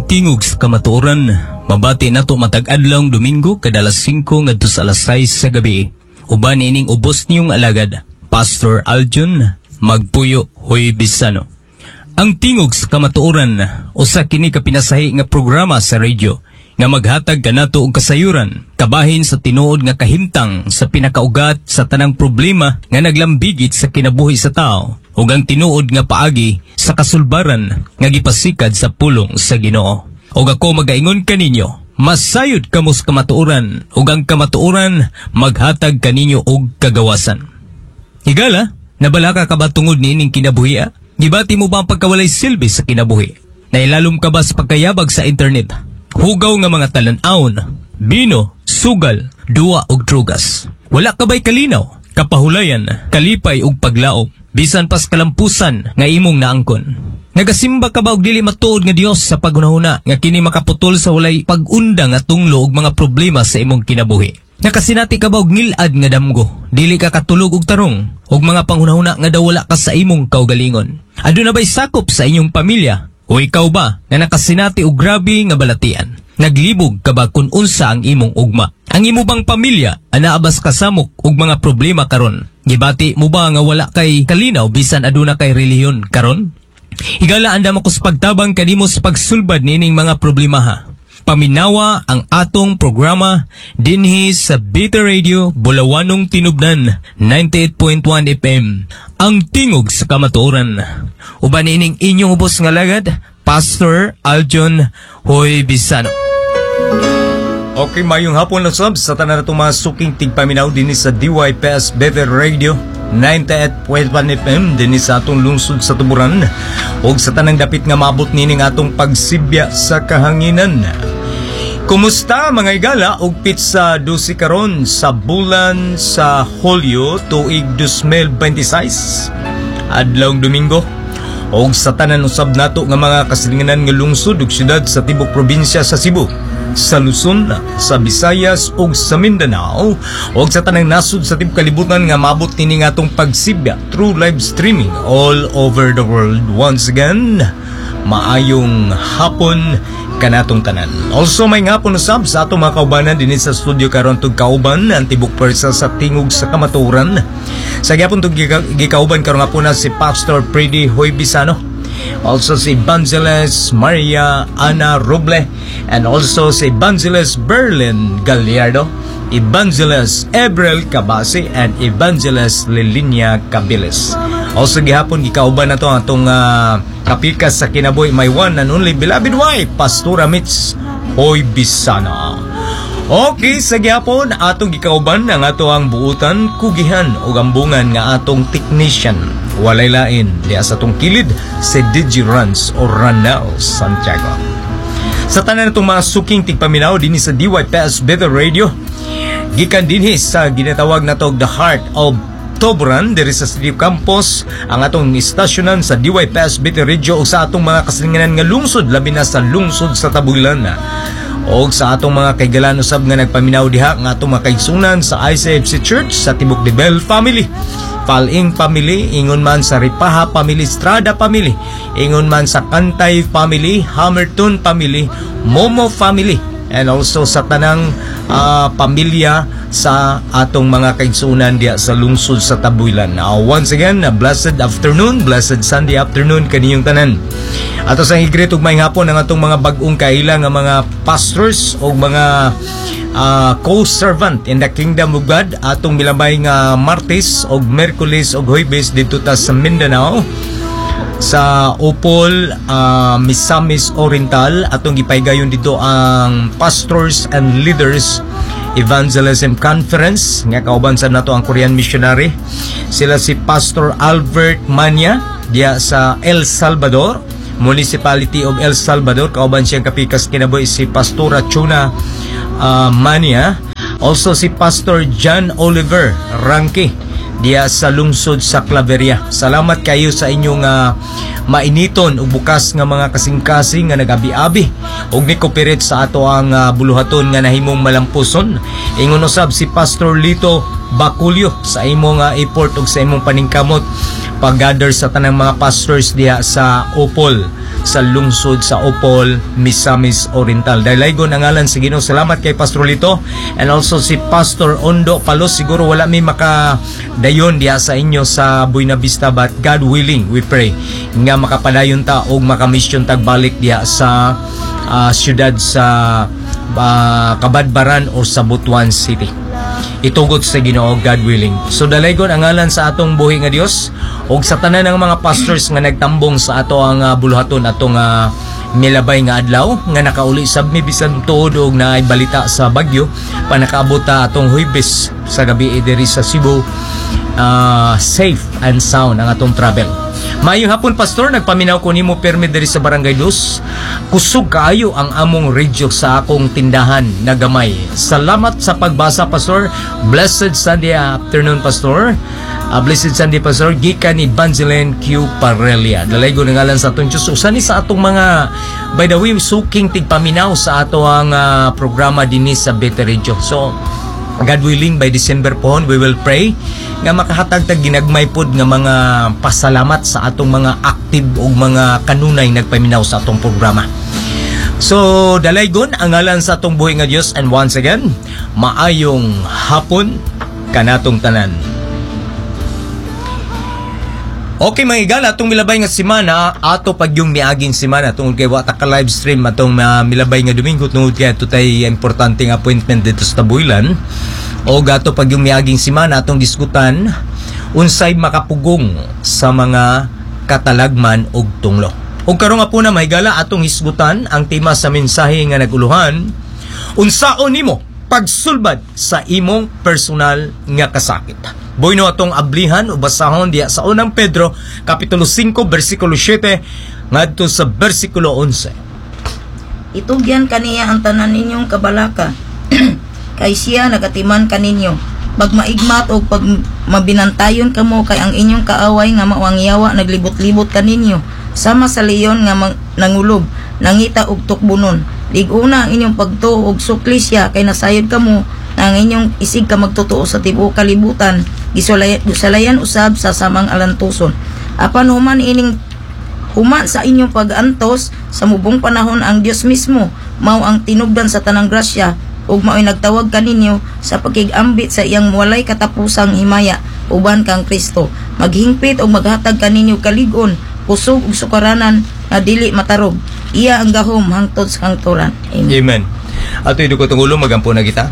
tingog sa kamatuoran, mabati nato matag adlawng Domingo kada alas 5 ngadto sa alas 6 sa gabi. Uban ining ubos niyong alagad, Pastor Aljon Magpuyo Hoybisano. Ang tingog sa kamatuoran, usa kini ka pinasahi nga programa sa radio nga maghatag kanato og kasayuran kabahin sa tinuod nga kahimtang sa pinakaugat sa tanang problema nga naglambigit sa kinabuhi sa tao ug ang tinuod nga paagi sa kasulbaran nga gipasikad sa pulong sa Ginoo. Ug ako magaingon kaninyo, masayod kamo sa kamatuoran ug ang kamatuoran maghatag kaninyo og kagawasan. Higala, nabala ka ba tungod niining kinabuhi? Gibati mo ba ang pagkawalay silbi sa kinabuhi? Nailalom ka ba sa pagkayabag sa internet? Hugaw nga mga talan-aon, bino, sugal, duwa og drugas. Wala ka ba'y kalinaw, kapahulayan, kalipay og paglaom, bisan pas kalampusan nga imong naangkon. Nagasimba ka ba og dili matuod nga Dios sa paghunahuna nga kini makaputol sa walay pag-unda nga tunglo og mga problema sa imong kinabuhi? Nakasinati ka ba og ngilad nga damgo, dili ka katulog og tarong, og mga panghunahuna nga daw wala ka sa imong kaugalingon? Aduna ba'y sakop sa inyong pamilya? O ikaw ba na nakasinati og grabe nga balatian? Naglibog ka ba kung unsa ang imong ugma? Ang imo bang pamilya anaabas kasamok og mga problema karon? Gibati mo ba nga wala kay kalinaw bisan aduna kay relihiyon karon? Higala andam ako sa pagtabang kanimo sa pagsulbad nining mga problema ha. Paminawa ang atong programa dinhi sa Beta Radio Bulawanong Tinubdan 98.1 FM. Ang tingog sa kamatuoran. Uban ining inyong ubos nga lagad, Pastor Aljon Hoybisano. Okay, mayong hapon na subs sa tanan natong mga suking tigpaminaw dinhi sa DYPS Beta Radio 98.1 FM dinhi sa atong lungsod sa Tuburan ug sa tanang dapit nga maabot nining atong pagsibya sa kahanginan. Kumusta mga igala og pizza 12 karon sa bulan sa Hulyo tuig 2026 adlawng Domingo og sa tanan usab nato nga mga kasilinganan nga lungsod ug syudad sa tibok probinsya sa Cebu, sa Luzon, sa Visayas ug sa Mindanao ug sa tanang nasud sa tibok kalibutan nga maabot nini nga atong pagsibya through live streaming all over the world. Once again, maayong hapon kanatong tanan. Also may ngapon usab sa atong mga kaubanan dinhi sa studio karon tug kauban ang tibok pwersa sa tingog sa kamatuoran. Sa gyapon tug gikauban karon nga po na si Pastor Freddy Hoybisano. Also si Evangelist Maria Ana Roble and also si Evangelist Berlin Gallardo, Evangelist Ebrel Cabase and Evangelist Lilinia Cabiles. Also gihapon gikauban nato atong kapikas sa kinabuhi, my one and only beloved wife, Pastora Mitz Hoybisana. Okay, sa gihapon atong gikauban ang ato ang buutan, kugihan o gambungan nga atong technician. Walay lain diya sa atong kilid si DJ Rans o Ranel Santiago. Sa tanan natong mga suking tigpaminaw dinhi sa DYPS Beta Radio, gikan dinhi sa ginatawag nato The Heart of Tuburan diri sa City Campus ang atong istasyonan sa DYPS Beta Radio o sa atong mga kasilinganan nga lungsod, labi na sa lungsod sa Tabulan o sa atong mga kaigalan usab nga nagpaminaw diha nga atong mga kaigsunan sa ICFC Church sa Tibok de Bell Family, Paling Family, ingon man sa Ripaha Family, Strada Family, ingon man sa Kantay Family, Hamilton Family, Momo Family, and also sa tanang pamilya sa atong mga kaigsunan diya sa lungsod sa Tabulan. Once again, blessed afternoon, blessed Sunday afternoon kaniyong tanan. Ato sa higret ug may hapon ang atong mga bag-ong kaila nga mga pastors o mga co-servant in the kingdom of God. Atong milabay nga Martes o Merkulis o Huwebes dito ta sa Mindanao sa Upol, Misamis Oriental. Atong gipaygayon dito ang Pastors and Leaders Evangelism Conference nga kauban sa nato ang Korean missionary. Sila si Pastor Albert Manya diya sa El Salvador, Municipality of El Salvador. Kauban siyang kapikas kinabuhi si Pastora Chuna Mania. Also si Pastor John Oliver Ranke diya sa lungsod sa Claveria. Salamat kayo sa inyong mainiton ug bukas nga mga kasing-kasing nga nagabi-abi ug ni-cooperate sa ato ang buluhaton nga nahimong malampuson. Ingon usab si Pastor Lito Baculio sa imong effort ug sa imong paningkamot pag-gather sa tanang mga pastors diha sa Opol sa lungsod sa Opol, Misamis Oriental. Dalaygon ang ngalan sa Ginoo. Salamat kay Pastor Lito and also si Pastor Ondo Palos. Siguro wala may makadayon diya sa inyo sa Buena Vista, but God willing, we pray nga makapadayon ta o makamission tagbalik diya sa siyudad sa Kabadbaran o sa Butuan City. Itugot sa Ginoo, God willing. So dalaygon ang ngalan sa atong buhi nga Dios ug sa tanan ng mga pastors nga nagtambong sa ato ang buluhaton atong milabay nga adlaw nga nakauli sabmi bisan tuod og naay balita sa bagyo panakaabot atong Huwebes sa gabi diri sa Cebu. Safe and sound ang atong travel. Maayong hapon, Pastor. Nagpaminaw ko nimo permi diri sa Barangay Luz. Kusog kaayo ang among radio sa akong tindahan nga gamay. Salamat sa pagbasa, Pastor. Blessed Sunday afternoon, Pastor. Blessed Sunday, Pastor. Gikan ni Evangeline Q. Parelia. Dalaygo ng ngalan sa atong Diyos. Usani sa atong mga, by the way, suking tigpaminaw sa ato ang programa din sa Better Radio. So, God willing, by December po, we will pray nga makahatag ginagmay pod nga mga pasalamat sa atong mga active o mga kanunay nagpaminaw sa atong programa. So, dalaygon ang ngalan sa atong buhi nga Dios, and once again, maayong hapon kanatong tanan. Okay mga igala, atong milabay nga semana, ato pag yung miaging semana, tungod kay wata ka live stream atong milabay nga Domingo, tungod kay ito tay importante nga appointment dito sa Tabuilan. O gato pag yung miaging semana, atong diskutan, unsay makapugong sa mga katalagman og tunglo. O karon nga po na mga igala, atong hisgutan ang tema sa mensahe nga naguluhan, unsaon nimo pagsulbad sa imong personal nga kasakit. Boyno atong ablihan o basahon diya sa unang Pedro kapitulo 5 bersikulo 7 ngadto sa bersikulo 11. Itugyan kaniya ang tanan ninyong kabalaka kay siya nagatiman kaninyo pag maigmat o pag mabinantayon kamo kay ang inyong kaaway nga mao ang yawa naglibot-libot kaninyo sama sa leyon nga nangulob nangita og tukbunon. Liguna ang inyong pagtuo og sukli siya kay nasayod kamo ang inyong isig ka magtotoo sa tibuok kalibutan gisalayan usab sa samang alantuson. Apan human ining human sa inyong pag-antos sa mubong panahon ang Dios mismo mao ang tinubdan sa tanang grasya ug mao'y nagtawag kaninyo sa pagkigambit sa iyang walay katapusang himaya uban kang Kristo. Maghingpit ug maghatag kaninyo kalig-on, kusog ug sukaranan nga dili matarog. Iya ang gahom hangtod sa hangturan. Amen. Amen. Ato iduko tong ulo magampo na kita.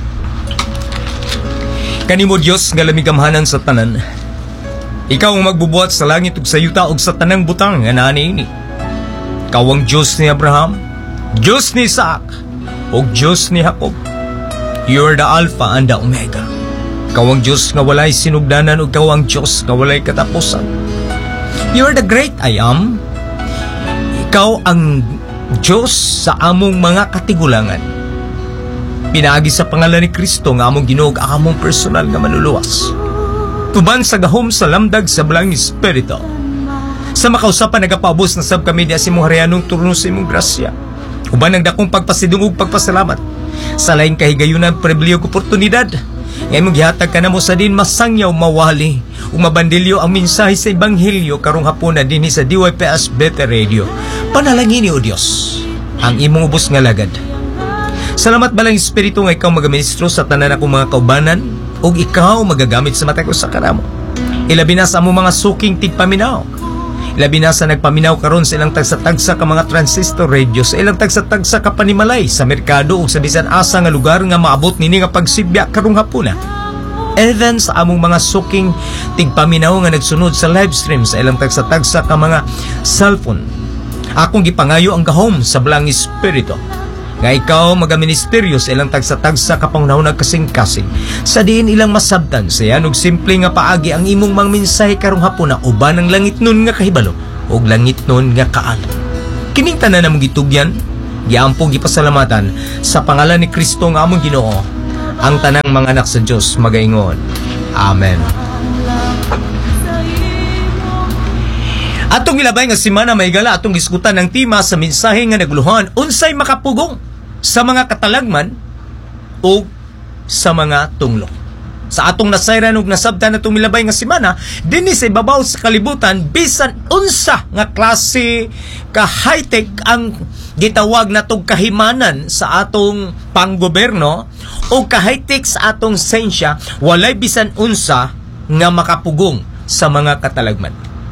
Kanimo Dios nga lamigamhanan sa tanan. Ikaw ang magbubuhat sa langit ug sa yuta ug sa tanang butang nga naa niini. Ikaw ang Diyos ni Abraham, Diyos ni Isaac, ug Diyos ni Jacob. You are the Alpha and the Omega. Ikaw ang Diyos nga walay sinugdanan ug ikaw ang Diyos nga walay katapusan. You are the great I am. Ikaw ang Diyos sa among mga katigulangan. Pinaagi sa pangalan ni Kristo nga among Ginoo ang among personal nga manluluwas. Tuban sa gahom sa lamdag sa belang Espiritu. Sa makausapan nagapabos na sab kami diya si mong harianong turno sa imong grasya. Uban ang dakong pagpasidungog pagpasalamat. Sa laing kahigayunan pribilehyo ug oportunidad. Ngayon gihatag ka na mo sa din masangyaw mawali ug mabandilyo ang mensahe sa Ebanghelyo karong hapon na dinhi sa DYPS Better Radio. Panalangin ni o Dios ang imong ubos nga lagad. Salamat balang Espiritu nga ikaw magaministro sa tanan akong mga kaubanan ug ikaw magagamit sa mata ko sa kanamo. Ilabi na sa among mga suking tigpaminaw. Ilabi na sa nagpaminaw karon sa ilang tagsa-tagsa ka mga transistor radio, sa ilang tagsa-tagsa ka panimalay sa merkado ug sa bisan asa nga lugar nga maabot nini nga pagsibya karong hapuna. Even sa among mga suking tigpaminaw nga nagsunod sa live stream sa ilang tagsa-tagsa ka mga cellphone. Akong gipangayo ang gahom sa belang Espiritu nga ikaw magaministeryo sa ilang tagsa-tagsa kapangunaw nagkasing-kasing sa diin ilang masabtan sa yan og simple nga paagi ang imong mga mensahe karong hapon na uban ng langit nun nga kahibalo og langit nun nga kaal. Kining tanan namong gitugyan giampong gipasalamatan sa pangalan ni Kristo nga among Ginoo ang tanang mga anak sa Dios magaingon. Amen. Atong milabay nga semana may gala atong diskutan ng tema sa mensahe nga naguluhan unsay makapugong sa mga katalagman o sa mga tunglo. sa atong nasayran ug nasabtan natong milabay nga semana dinhi sa ibabaw sa kalibutan, bisan unsa nga klase ka high-tech ang gitawag natong kahimanan sa atong panggoberno o ka high-tech sa atong siyensya, walay bisan unsa nga makapugong sa mga katalagman.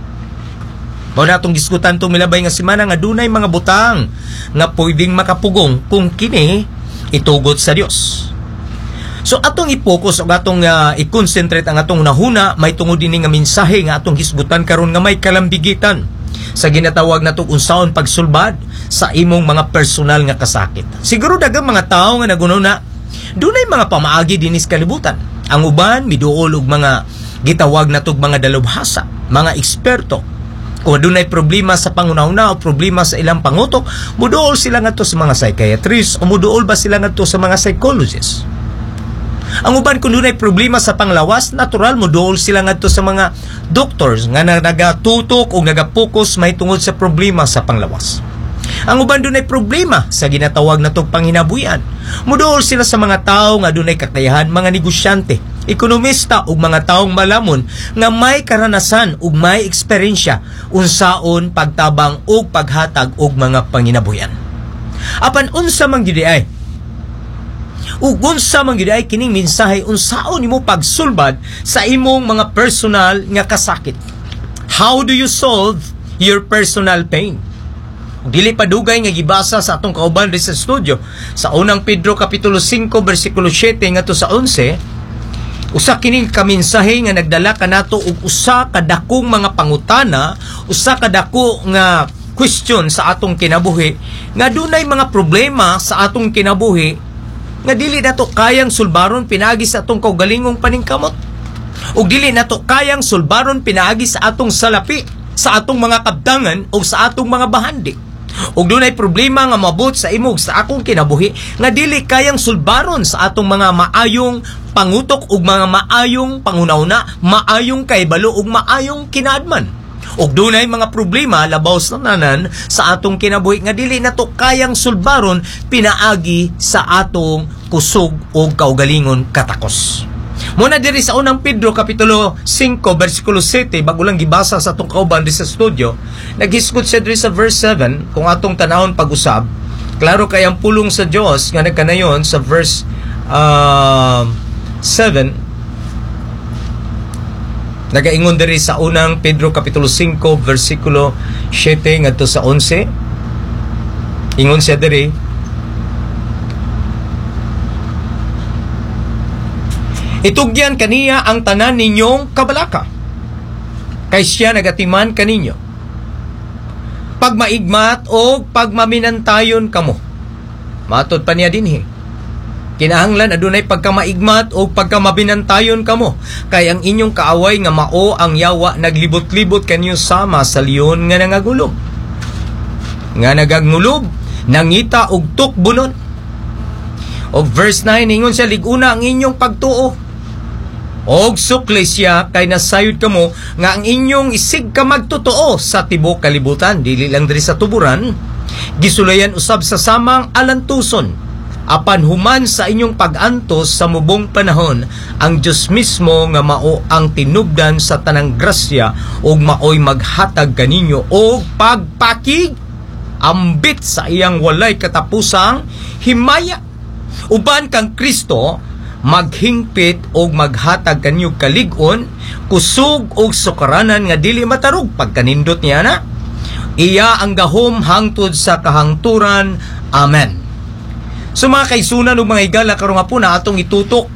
Mao na atong diskutan tong milabay nga semana nga dunay mga butang nga pwedeng makapugong kung kini itugot sa Dios. So atong i-focus o atong i-concentrate ang atong nahuna may tungod dinhi nga mensahe nga atong hisgutan karon nga may kalambigitan sa ginatawag natong unsaon pagsulbad sa imong mga personal nga kasakit. Siguro daghang mga tawo nga nagununa dunay mga pamaagi dinhi sa kalibutan. Ang uban miduol og mga gitawag natong mga dalubhasa, mga eksperto. Kung dunay problema sa pangunahuna o problema sa ilang pangutok, muduol sila ngadto sa mga psychiatrist o muduol ba sila ngadto sa mga psychologists. Ang uban kung dunay problema sa panglawas, natural mo dool sila ngadto sa mga doctors nga nagatutok o nagapokus may tungod sa problema sa panglawas. Ang uban dunay problema sa ginatawag natong panghinabuhian, mudool sila sa mga tao nga dunay kakayahan, mga negosyante, ekonomista ug mga taong malamon nga may karanasan ug may eksperyensya unsaon pagtabang ug paghatag og mga panghinabuhian. Apan unsa man gyud ay ug unsa man gyud ay kining mensahe unsaon nimo pagsulbad sa imong mga personal nga kasakit. How do you solve your personal pain? Dili pa dugay nga gibasa sa atong kauban sa studio sa unang Pedro kapitulo 5 bersikulo 7 ngadto sa 11. Usa kining kaminsahe nga nagdala kanato og usa ka dakong mga pangutana, usa ka dako nga question sa atong kinabuhi nga dunay mga problema sa atong kinabuhi nga dili nato kayang sulbaron pinaagi sa atong kaugalingong paningkamot. Ug dili nato kayang sulbaron pinaagi sa atong salapi, sa atong mga kabdangan o sa atong mga bahandi. Ug dunay problema nga mabot sa imong sa akong kinabuhi nga dili kayang sulbaron sa atong mga maayong pangutok ug mga maayong pangunahuna, maayong kaibalo ug maayong kinaadman. Og dunay mga problema labaw sa tanan sa atong kinabuhi nga dili nato kayang sulbaron pinaagi sa atong kusog o kaugalingon katakos. Muna diri sa unang Pedro kapitulo 5 bersikulo 7 bago lang gibasa sa atong kauban sa studio, naghisgot siya diri sa verse 7 kung atong tanawon pag-usab. Klaro kay ang pulong sa Dios nga nagkanayon sa verse 7. Nagaingon diri sa unang Pedro kapitulo 5 bersikulo 7 ngadto sa 11. Ingon siya diri, itugyan kaniya ang tanan ninyong kabalaka, kay siya nagatiman kaninyo. Pagmaigmat o pagmaminantayon kamo. Matod pa niya dinhi. Kinahanglan adunay pagkamaigmat o pagkamabinantayon kamo, kay ang inyong kaaway nga mao ang yawa naglibot-libot kanyo sama sa leon nga nangagulob. Nga nagagnulob, nangita og tukbunon. Og verse 9 ingon siya, liguna ang inyong pagtuo. Og sukli siya kay nasayod kamo nga ang inyong isig ka magtotoo sa tibok kalibutan, dili lang diri sa tuburan, gisulayan usab sa samang alantuson. Apan human sa inyong pag-antos sa mubong panahon, ang Diyos mismo nga mao ang tinubdan sa tanang grasya ug maoy maghatag kaninyo og pagpakig ambit sa iyang walay katapusang himaya. Uban kang Kristo maghingpit og maghatag kanyo kalig-on, kusog og sukaranan nga dili matarog pagkanindot niya na. Iya ang gahom hangtod sa kahangturan. Amen. So mga kaisunan ug mga higala, karon nga po na atong itutok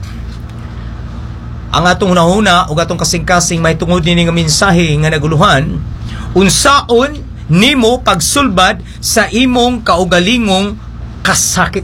ang atong hunahuna ug atong kasing-kasing may tungod nini nga mensahe nga naguluhan, unsaon nimo pagsulbad sa imong kaugalingong kasakit.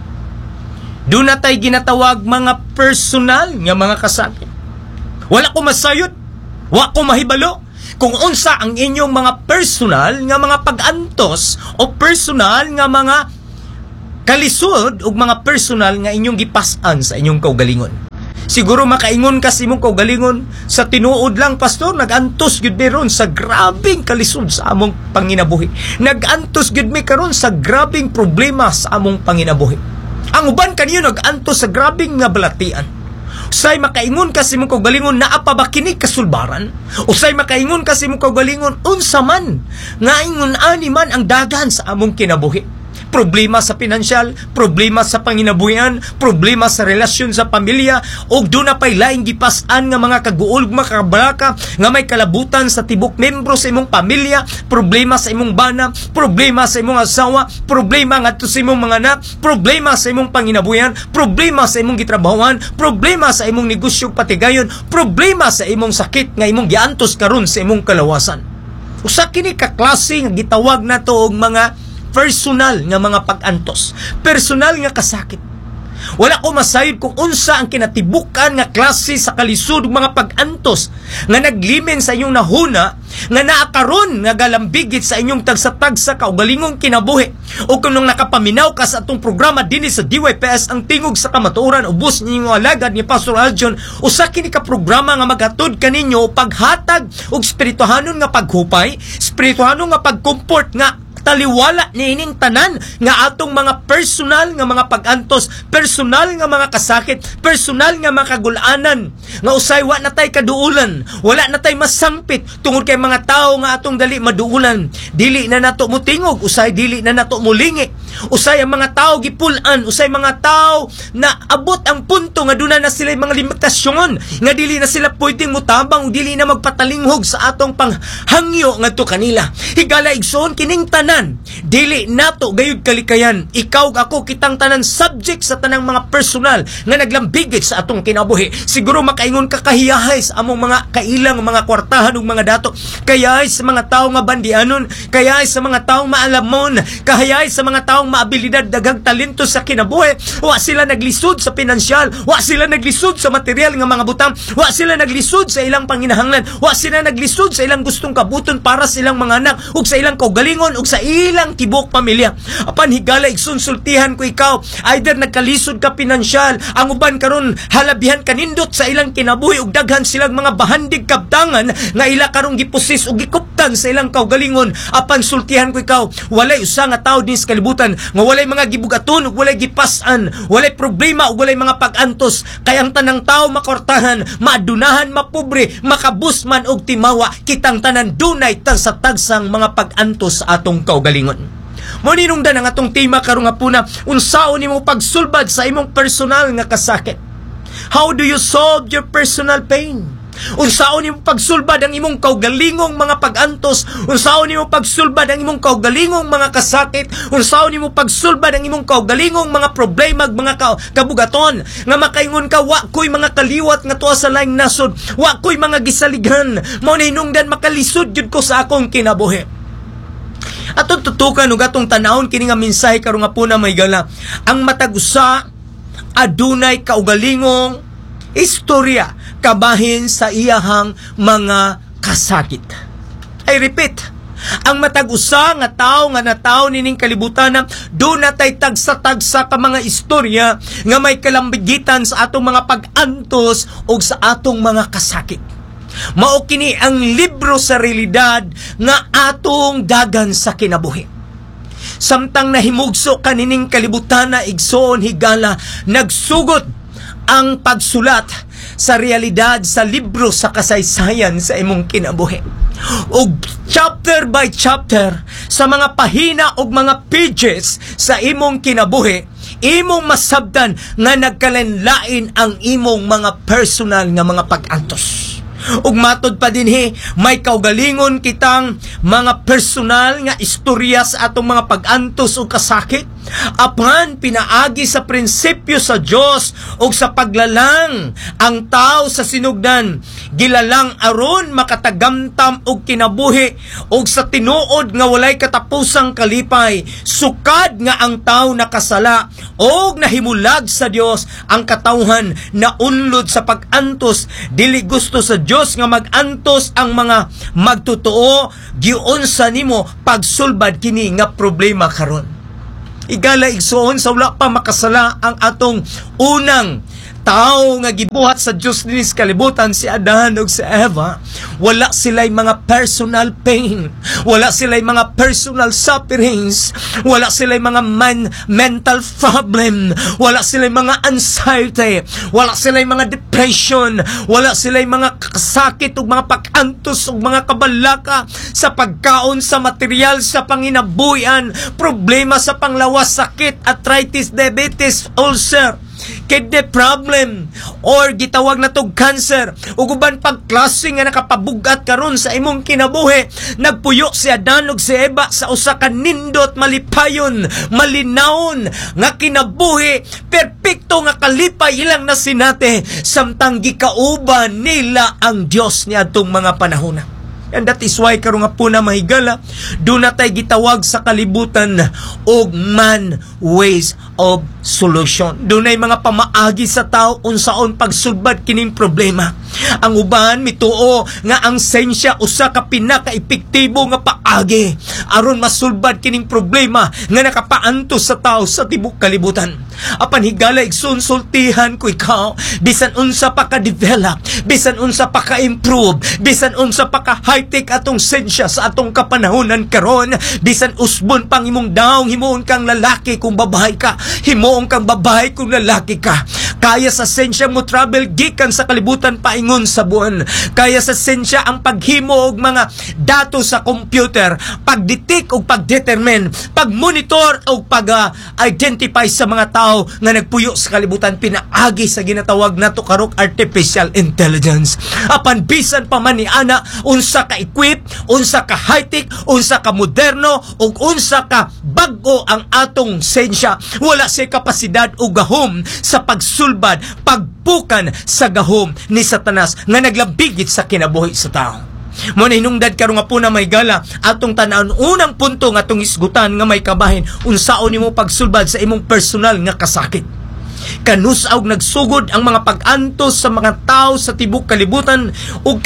Doon na tayo ginatawag mga personal nga mga kasakit. Wala ko masayod, wala ko mahibalo kung unsa ang inyong mga personal nga mga pag-antos o personal nga mga kalisod ug mga personal nga inyong gipasan sa inyong kaugalingon. Siguro makaingon ka sa imong kaugalingon, sa tinuod lang, pastor, nag-antos gyud mi ron sa grabing kalisod sa among panginabuhi. Nag-antos gyud mi karon sa grabing problema sa among panginabuhi. Ang uban kaniyo nag-antos sa grabing nga balatian. Usay makaingon ka si mong kaugalingon naa pa ba kini kasulbaran? Usay makaingon ka si mong kaugalingon unsa man nga ingon ani man ang daghan sa among kinabuhi. Problema sa pinansyal, problema sa panginabuhian, problema sa relasyon sa pamilya, og doon na pa'y laing gipasan nga mga kaguol, mga kabalaka, nga may kalabutan sa tibok membro sa imong pamilya, problema sa imong bana, problema sa imong asawa, problema nga to sa imong mga anak, problema sa imong panginabuhian, problema sa imong gitrabahuan, problema sa imong negosyo patigayon, problema sa imong sakit nga imong giantos karon sa imong kalawasan. Usa kini ka klase nga gitawag nato og mga personal nga mga pag-antos, personal nga kasakit. Wala ko masayod kung unsa ang kinatibukan nga klase sa kalisod mga pag-antos nga naglimen sa inyong nahuna nga naakaron nga galambigit sa inyong tagsa-tagsa kaugalingong kinabuhi. O kung nung nakapaminaw ka sa atong programa dinhi sa DYPS ang tingog sa kamatuoran ubos ninyong alagad ni Pastor Aljon, usa kini ka programa nga maghatod kaninyo paghatag og espirituhanon nga paghupay, espirituhanon nga pagkomport nga taliwala niining tanan nga atong mga personal nga mga pag-antos, personal nga mga kasakit, personal nga mga kagulanan, nga usay wa na tay kaduulan, wala na tay masampit tungod kay mga tao nga atong dali maduulan. Dili na nato mutingog, usay dili na nato mulingi. Usay ang mga tao gipulan, usay mga tao na abot ang punto nga duna na sila mga limitasyon, nga dili na sila pwedeng mutabang, dili na magpatalinghog sa atong panghangyo ngadto kanila. Higala igsoon kining tanan, dili nato gayud kalikayan. Ikaw ako kitang tanan subject sa tanang mga personal nga naglambigit sa atong kinabuhi. Siguro makaingon ka kahiyahay sa among mga kailang mga kwartahan ug mga dato, kayahay sa mga tao nga bandianon, kayahay sa mga taong maalamon, kayahay sa mga taong maabilidad, daghang talento sa kinabuhi. Wa sila naglisod sa pinansyal, wa sila naglisod sa material nga mga butang, wa sila naglisod sa ilang panginahanglan, wa sila naglisod sa ilang gustong kabuton para sa ilang mga anak ug sa ilang kaugalingon ug sa ilang tibok pamilya. Apan higala igsunsultihan ko ikaw, either nagkalisod ka pinansyal, ang uban karon halabihan kanindot sa ilang kinabuhi ug daghan silang mga bahandig kabtangan nga ila karong gipusis ug gikuptan sa ilang kaugalingon. Apan sultihan ko ikaw, walay usa nga tawo dinhi sa kalibutan nga walay mga gibugaton ug walay gipasan, walay problema ug walay mga pag-antos. Kay ang tanang tawo makortahan, maadunahan, mapobre, makabusman og timawa, kitang tanan dunay tagsa-tagsang mga pag-antos sa atong kaugalingon. Mo ninungdan ang atong tema karon nga puna, unsaon nimo pagsulbad sa imong personal nga kasakit? How do you solve your personal pain? Unsaon nimo pagsulbad ang imong kaugalingong mga pag-antos? Unsaon nimo pagsulbad ang imong kaugalingong mga kasakit? Unsaon nimo pagsulbad ang imong kaugalingong mga problema ug mga kabugaton nga makaingon ka wa koy mga kaliwat nga tuwa sa laing nasod, wa koy mga gisalighan, mao na hinungdan makalisod jud ko sa akong kinabuhi. Atong tutukan ug atong tanawon kini nga mensahe karon nga puna may gala. Ang matag usa adunay kaugalingong istorya kabahin sa iyahang mga kasakit. I repeat, ang matag usa nga tawo nga natawo nining kalibutan, do natay tagsa-tagsa ka mga istorya nga may kalambigitan sa atong mga pag-antos ug sa atong mga kasakit. Mao kini ang libro sa realidad nga atong dagan sa kinabuhi. Samtang nahimugso kanining kalibutan na igsoon higala, nagsugod ang pagsulat sa realidad sa libro sa kasaysayan sa imong kinabuhi. Og chapter by chapter, sa mga pahina og mga pages sa imong kinabuhi, imong masabdan nga nagkalanlain ang imong mga personal nga mga pag-antos. Ug matod pa dinhi, may kaugalingon kitang mga personal nga istorya sa atong mga pag-antos ug kasakit, apan pinaagi sa prinsipyo sa Dios ug sa paglalang ang tao sa sinugdan, gilalang aron makatagamtam og kinabuhi ug sa tinuod nga walay katapusang kalipay, sukad nga ang tao nakasala og nahimulag sa Dios ang katawhan na unlod sa pag-antos. Dili gusto sa Dios nga mag-antos ang mga magtotoo, giunsa nimo pagsulbad kini nga problema karon. Igala igsoon sa wala pa makasala ang atong unang tao nga gibuhat sa Dios dinhi sa kalibutan, si Adan ug si Eva, wala sila'y mga personal pain, wala sila'y mga personal sufferings, wala sila'y mga mental problem, wala sila'y mga anxiety, wala sila'y mga depression, wala sila'y mga sakit ug mga pag-antos ug mga kabalaka sa pagkaon, sa material, sa panginabuhian, problema sa panglawas, sakit, arthritis, diabetes, ulcer, kidney problem, or gitawag na tog cancer, ug uban pagklase nga nakapabugat karon sa imong kinabuhi. Nagpuyo si Adan ug si Eva sa usa ka nindot, malipayon, malinawon nga kinabuhi, perpekto nga kalipay ilang nasinate, samtang gikauban nila ang Dios niadtong mga panahon. And that is why karon nga po na mahigala, do na tay gitawag sa kalibutan og man ways of solution. Dunay mga pamaagi sa tao unsaon pagsulbad kining problema. Ang uban mituo nga ang sensya usa ka pinaka-epektibo nga paagi aron masulbad kining problema nga nakapaantos sa tao sa tibuok kalibutan. Apan higala igsunsultihan ko ikaw, bisan unsa pa ka-develop, bisan unsa pa ka-improve, bisan unsa pa ka-high-tech atong sensya sa atong kapanahonan karon, bisan usbon pang imong daong himuon kang lalaki kung babae ka, himuon kang babae kung lalaki ka. Kaya sa sensya mo travel gikan sa kalibutan paingon sa buwan. Kaya sa sensya ang paghimo og mga datos sa computer, pagdetek og pagdetermine, pagmonitor og pag-identify sa mga tao nga nagpuyo sa kalibutan, pinaagi sa ginatawag nato karok artificial intelligence. Apan bisan pa man ni ana unsa ka equip, unsa ka high-tech, unsa ka moderno, ug unsa ka bag-o ang atong sensya, wala siya kapasidad o gahom sa pagsulbad, pagbukan sa gahom ni Satanas nga naglambigit sa kinabuhi sa tao. Mo na hinungdad karon nga po na may gala atong tan-aon unang punto nga atong isgutan nga may kabahin unsaon nimo pagsulbad sa imong personal nga kasakit. Kanusa og nagsugod ang mga pag-antos sa mga tao sa tibuok kalibutan, ug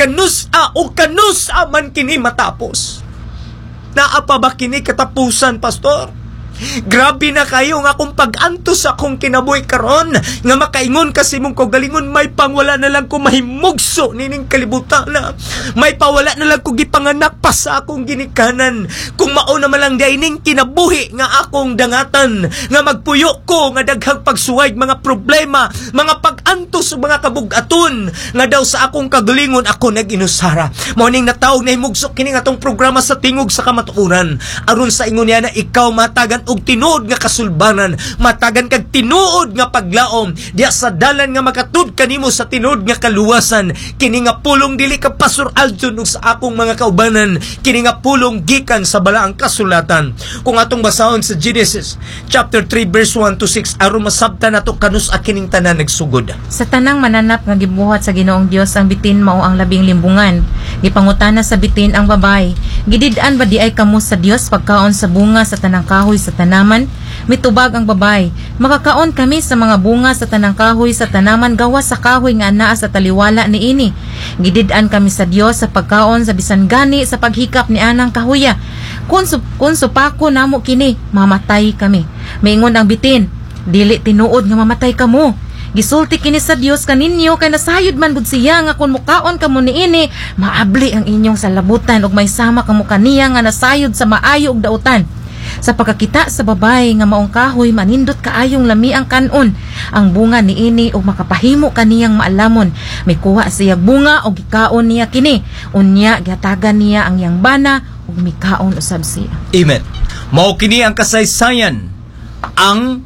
kanusa man kini matapos. Naa pa ba kini katapusan, pastor? Grabe na kayo nga kung pag-antos akong kinabuhi karon nga makaingon kasi mong kaugalingon, may pangwala na lang ko mahimugso nining kalibutan na. May pawala na lang ko gipanganak pa sa akong ginikanan. Kung mao na malang diining kinabuhi nga akong dangatan, nga magpuyo ko nga daghang pagsuway, mga problema, mga pag-antos ug mga kabugaton nga daw sa akong kagalingon ako nag-inusara. Mao ning natawag na himugso kini nga tong programa sa tingog sa kamatuoran aron sa ingon niya na ikaw matagan og tinuod nga kasulbanan, matagan kag tinuod nga paglaom diya sa dalan nga makatud kanimo sa tinuod nga kaluwasan. Kini nga pulong dili ka Pastor Aljon ug sa akong mga kaubanan, kini nga pulong gikan sa balaang kasulatan. Kung atong basahon sa Genesis chapter 3 verse 1 to 6 aron masabtan nato kanus kining tanan nagsugod. Sa tanang mananap nga gibuhat sa Ginoong Dios ang bitin mao ang labing limbungan. Gipangutana sa bitin ang babay, gidid-an ba di ay kamo sa Dios pagkaon sa bunga sa tanang kahoy sa tanaman? Mitubag ang babay, makakaon kami sa mga bunga sa tanang kahoy sa tanaman gawas sa kahoy nga anaa sa taliwala niini. Gidid-an kami sa Dios sa pagkaon sa bisan gani sa paghikap ni anang kahoya. Kun supako namo kini, mamatay kami. Maingon ang bitin, dili tinuod nga mamatay kamo. Gisulti kini sa Dios kaninyo kay nasayod man gud siya nga kun mukaon kamo niini, maabli ang inyong salabutan ug may sama kamo kaniya nga nasayod sa maayo ug dautan. Sa pagkakita sa babay nga maong kahoy, manindot kaayong lami ang kanon ang bunga niini ug makapahimo kaniyang maalamon. May kuha siya bunga ug gikaon niya kini, unya gihatagan niya ang iyang bana ug mikaon usab siya. Amen. Mao kini ang kasaysayan, ang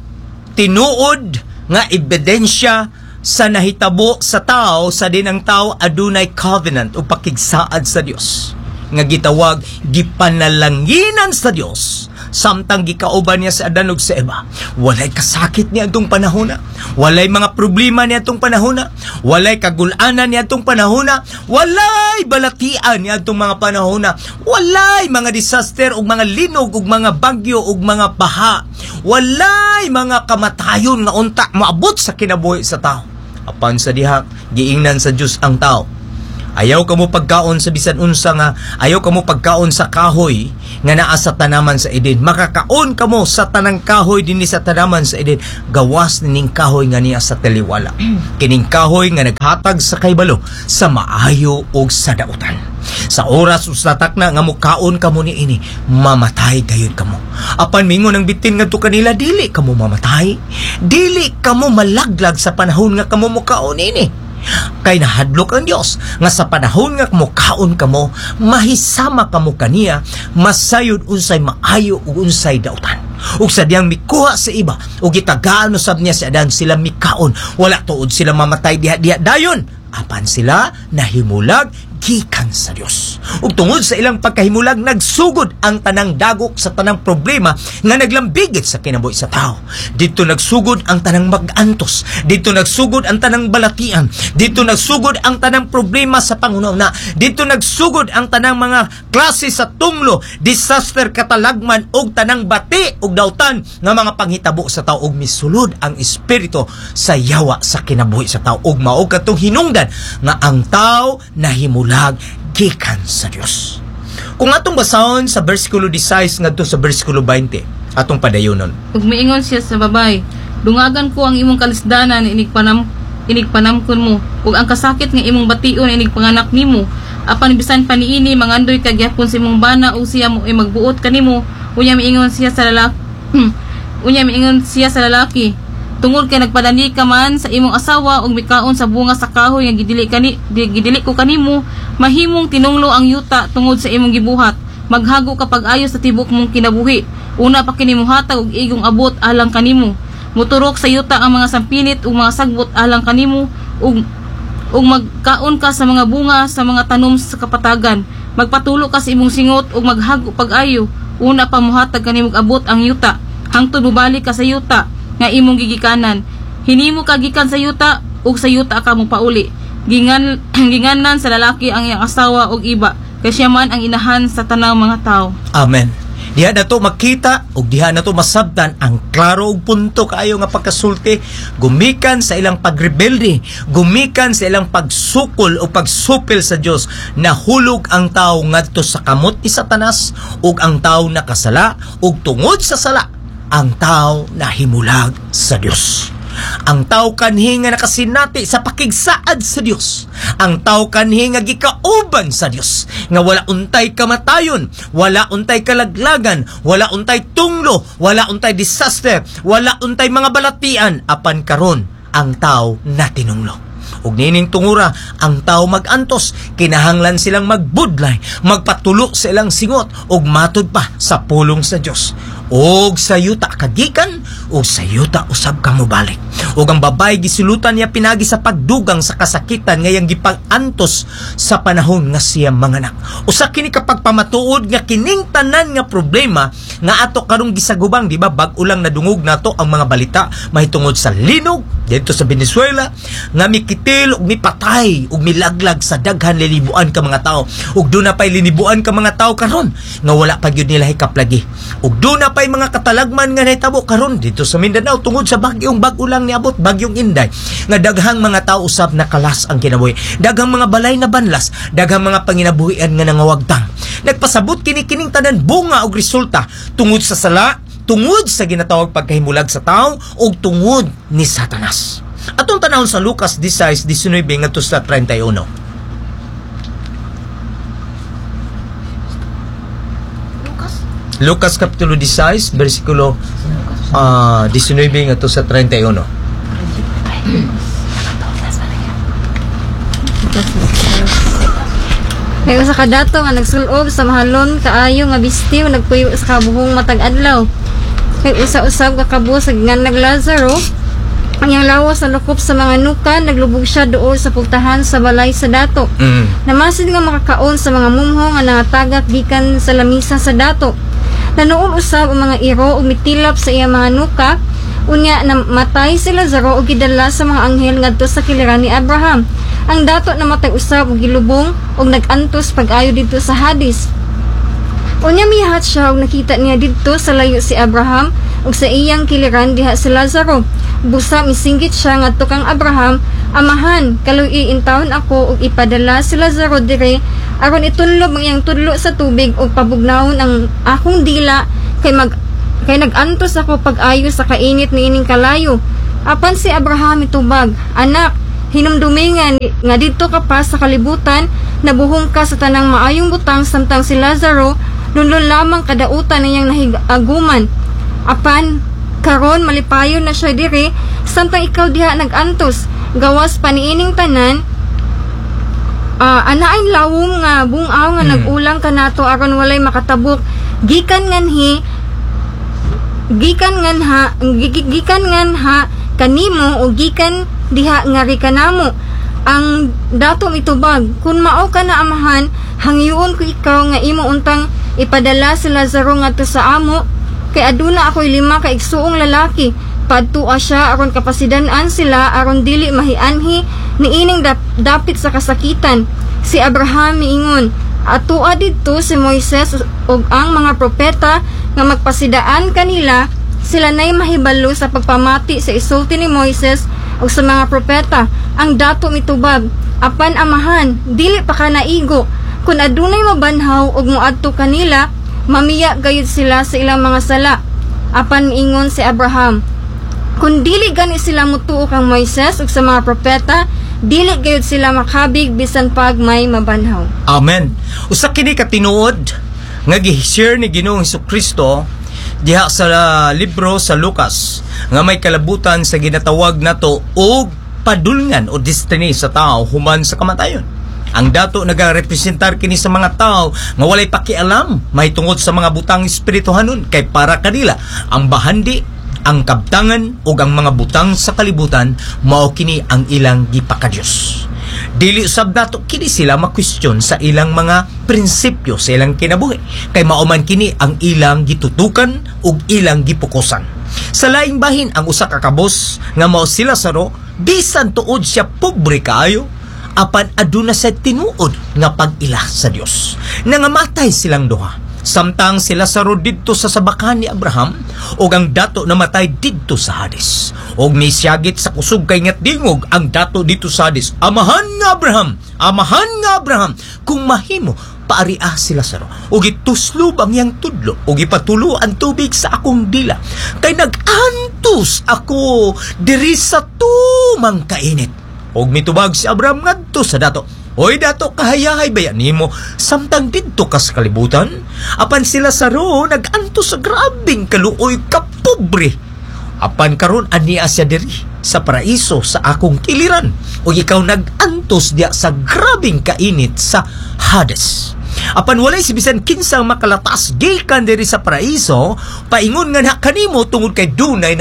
tinuod nga ebidensya sa nahitabo sa tao sa dinang tao adunay covenant o pakigsaad sa Dios nga gitawag gipanalanginan sa Dios samtang gikauban niya sa Adan ug sa Eva. Walay kasakit niya atong panahona, walay mga problema niya atong panahona, walay kagulanan niya atong panahona, walay balatian niya atong mga panahona, walay mga disaster ug mga linog ug mga bagyo ug mga baha, walay mga kamatayon nga unta moabot sa kinabuhi sa tao. Apan sa diha giingnan sa Dios ang tao Ayaw ka mo pagkaon sa bisan unsa nga, ayaw ka mo pagkaon sa kahoy nga naa sa tanaman sa Eden. Makakaon ka mo sa tanang kahoy dinhi sa tanaman sa Eden. Gawas ning kahoy nga niya sa taliwala. Kining kahoy nga naghatag sa kaybalo sa maayo ug sa dautan. Sa oras usatak na nga mukaon ka mo ni ini, mamatay gayud ka mo. Apan mingon ang bitin ngadto kanila, dili ka mo mamatay. Dili ka mo malaglag sa panahon nga kamo mukaon ini. Kay nahadlok ang Dios nga sa panahon nga mukaon kamo, mahisama kamo kaniya, masayod unsay maayo ug unsay dautan. Ug sa diyang mikuha sa iba ug gitagaan usab niya sa Adan, sila mikaon, wala tuod sila mamatay diha dayon. Apan sila nahimulag gikan sa Dios. Ug tungod sa ilang pagkahimulag, nagsugod ang tanang dagok sa tanang problema nga naglambigit sa kinabuhi sa tao. Dito nagsugod ang tanang mag-antos. Dito nagsugod ang tanang balatian. Dito nagsugod ang tanang problema sa pangunauna. Dito nagsugod ang tanang mga klase sa tunglo, disaster, katalagman ug tanang bati ug dautan nga mga panghitabo sa tao, ug misulod ang espiritu sa yawa sa kinabuhi sa tao. Ug mao katong hinungdan nga ang tao nahimulag gikan sa Dios. Kung atong basahon sa bersikulo 16 ngadto sa bersikulo 20, atong padayonon. Ug miingon siya sa babay, dungagan ko ang imong kalisdanan, inig panamkon mo, ug ang kasakit nga imong bation inig panganak nimo. Apan bisan pa niini mangandoy ka gyapon sa imong bana o siya mo ay magbuot kanimo. Unya miingon siya sa lalaki, tungod kay nagpadani ka man sa imong asawa ug mikaon sa bunga sa kahoy nga gidili ko kanimo, mahimong tinunglo ang yuta tungod sa imong gibuhat. Maghago ka pag-ayo sa tibok mong kinabuhi. Una pa kini muhatag og igong abot alang kanimo. Muturok sa yuta ang mga sampinit ug mga sagbot alang kanimo, ug magkaon ka sa mga bunga sa mga tanom sa kapatagan. Magpatulo ka sa imong singot ug maghago pag-ayo. Una pa muhatag kanimo abot ang yuta, hangtod mubalik ka sa yuta nga imong gigikanan. Hinimo ka gikan sa yuta ug sa yuta ka mo pauli. Ginganan sa lalaki ang iyang asawa ug iba, kay siya man ang inahan sa tanang mga tao. Amen. Diha na to makita ug diha na to masabtan ang klaro ug punto kaayo nga pagkasulti, gumikan sa ilang pagrebelde, gumikan sa ilang pagsukol o pagsupil sa Dios. Nahulog ang tao ngadto sa kamot ni Satanas ug ang tao nakasala ug tungod sa sala ang tao nahimulag sa Dios. Ang tao kanhi nga nakasinati sa pakigsaad sa Dios. Ang tao kanhi nga gikauban sa Dios, nga wala untay kamatayon, wala untay kalaglagan, wala untay tunglo, wala untay disaster, wala untay mga balatian. Apan karon ang tao natinunglo. Ug nining tungura ang tao magantos, kinahanglan silang magbudlay, magpatulo sa ilang singot ug matud pa sa pulong sa Dios. Og sa yuta kagikan, og sa yuta usab ka mobalik. Og ang babay gisulutan niya pinagi sa pagdugang sa kasakitan ngayang gipag-antos sa panahon nga siya manganak. Usa kini kapag pamatuod nga kining tanan nga problema nga ato karong gisagubang, di ba? Bag-o lang nadungog nato ang mga balita mahitungod sa linog dito sa Venezuela nga mikitil ug mipatay ug milaglag sa daghan linibuan ka mga tao. Ug do na pay linibuan ka mga tao karon nga wala pa gyud nila hikaplagi. Ug do na pay mga katalagman nga nahitabo karon dito sa Mindanao tungod sa bagyong bag-o lang niabot, bagyong Inday, nga daghang mga tao usab nakalas ang kinabuhi, daghang mga balay na banlas, daghang mga panginabuhian nga nangawagtang. Nagpasabot kining tanan bunga og resulta tungod sa sala, tungod sa ginatawag pagkahimulag sa tao ug tungod ni Satanas. Atong tanawon sa Lucas 16:19 ngadto sa 31. Lucas Kapitulo 16, versikulo 19 ngadto sa 31. May usa ka dato nga nagsulob sa mahalon kaayo nga bistiw nagpuyo sa kabuhong matag adlaw. Kay usa-usab ka kabo sa ginganag Lazaro, ang iyang lawas sa lukop sa mga nukan, naglubog siya doon sa pultahan sa balay sa dato. Namasid nga makakaon sa mga mumho nga nangatagak gikan sa lamisa sa dato. Nanuon usab ang mga iro ug mitilap sa iyang mga nuka. Unya namatay si Lazaro ug gidala sa mga anghel ngadto sa kiliran ni Abraham. Ang dato namatay usab ug gilubong ug nag-antos pag-ayo didto sa Hades. Unya mihat siya ug nakita niya didto sa layo si Abraham ug sa iyang kiliran diha si Lazaro. Busa misinggit siya ngadto kang Abraham Amahan, kaluy intawon ako ug ipadala si Lazaro dire aron itunlob ang iyang tudlo sa tubig ug pabugnawon ang akong dila kay nagantos ako pag-ayo sa kainit niining kalayo. Apan si Abraham itubag, anak, hinumdumingan nga didto ka pa sa kalibutan, nabuhong ka sa tanang maayong butang samtang si Lazaro nunlon lamang kadautan niyang nahigaguman. Apan karon malipayon na siya diri samtang ikaw diha nagantos. Gawas pa niining tanan, anaing lawom nga bungaw nga nagulang kanato aron walay makatabok gikan nganha kanimo o gikan diha ngari kanamo. Ang datom itubag, kun mao ka na amahan, hangyoon ko ikaw nga imo untang ipadala si Lazaro ngadto sa amo, kay aduna ako'y 5 ka igsuong lalaki. Padtua siya aron kapasidan-an sila aron dili mahianhi niining dapit sa kasakitan. Si Abraham miingon, atua didto si Moises ug ang mga propeta nga magpasidaan kanila, sila nay mahibalo sa pagpamati sa isulti ni Moises ug sa mga propeta. Ang dato mitubag, apan amahan, dili pa ka naigo. Kun adunay mabanhaw ug moadto kanila, mamiya gayud sila sa ilang mga sala. Apan ingon si Abraham, kung dili gani sila mutuo kang Moises ug sa mga propeta, dili gayud sila makabig bisan pag may mabanhaw. Amen. Usa kini ka tinuod nga gi-share ni Ginoong Hesukristo diha sa libro sa Lucas nga may kalabutan sa ginatawag nato og padulngan o destiny sa tao human sa kamatayon. Ang dato nagarepresentar kini sa mga tao nga walay pakialam mahitungod sa mga butang espirituhanon, kay para kanila ang bahandi, ang kabtangan ug ang mga butang sa kalibutan mao kini ang ilang gipakadyos. Dili usab dato kini sila makwestiyon sa ilang mga prinsipyo sa ilang kinabuhi, kay mao man kini ang ilang gitutukan ug ilang gipukusan. Sa laing bahin ang usa ka kabos nga mao si Lazaro, bisan tuod siya pobre kaayo, apan aduna sa tinuod nga pag-ila sa Dios. Nangamatay silang duha. Samtang si Lazaro didto sa sabakan ni Abraham, ug ang dato namatay didto sa Hades. Og misyagit sa kusog kay ngatdingog ang dato dito sa Hades, amahan nga Abraham, kung mahimo paariah si Lazaro ug ituslob ang iyang tudlo ug ipatulo ang tubig sa akong dila, kay nagantos ako diri sa tumang kainit. Og mitubag si Abraham ngadto sa dato, oy dato, kahayahay bayan nimo samtang didto ka sa kalibutan? Apan si Lazaro nagantos sa grabing kaluoy kapobre. Apan karon ania siya diri sa paraiso sa akong kiliran, ug ikaw nagantos diya sa grabing kainit sa Hades. Apan walay si bisan kinsang makalatas gikan diri sa paraiso, paingon nga na kanimo tungod kay dunay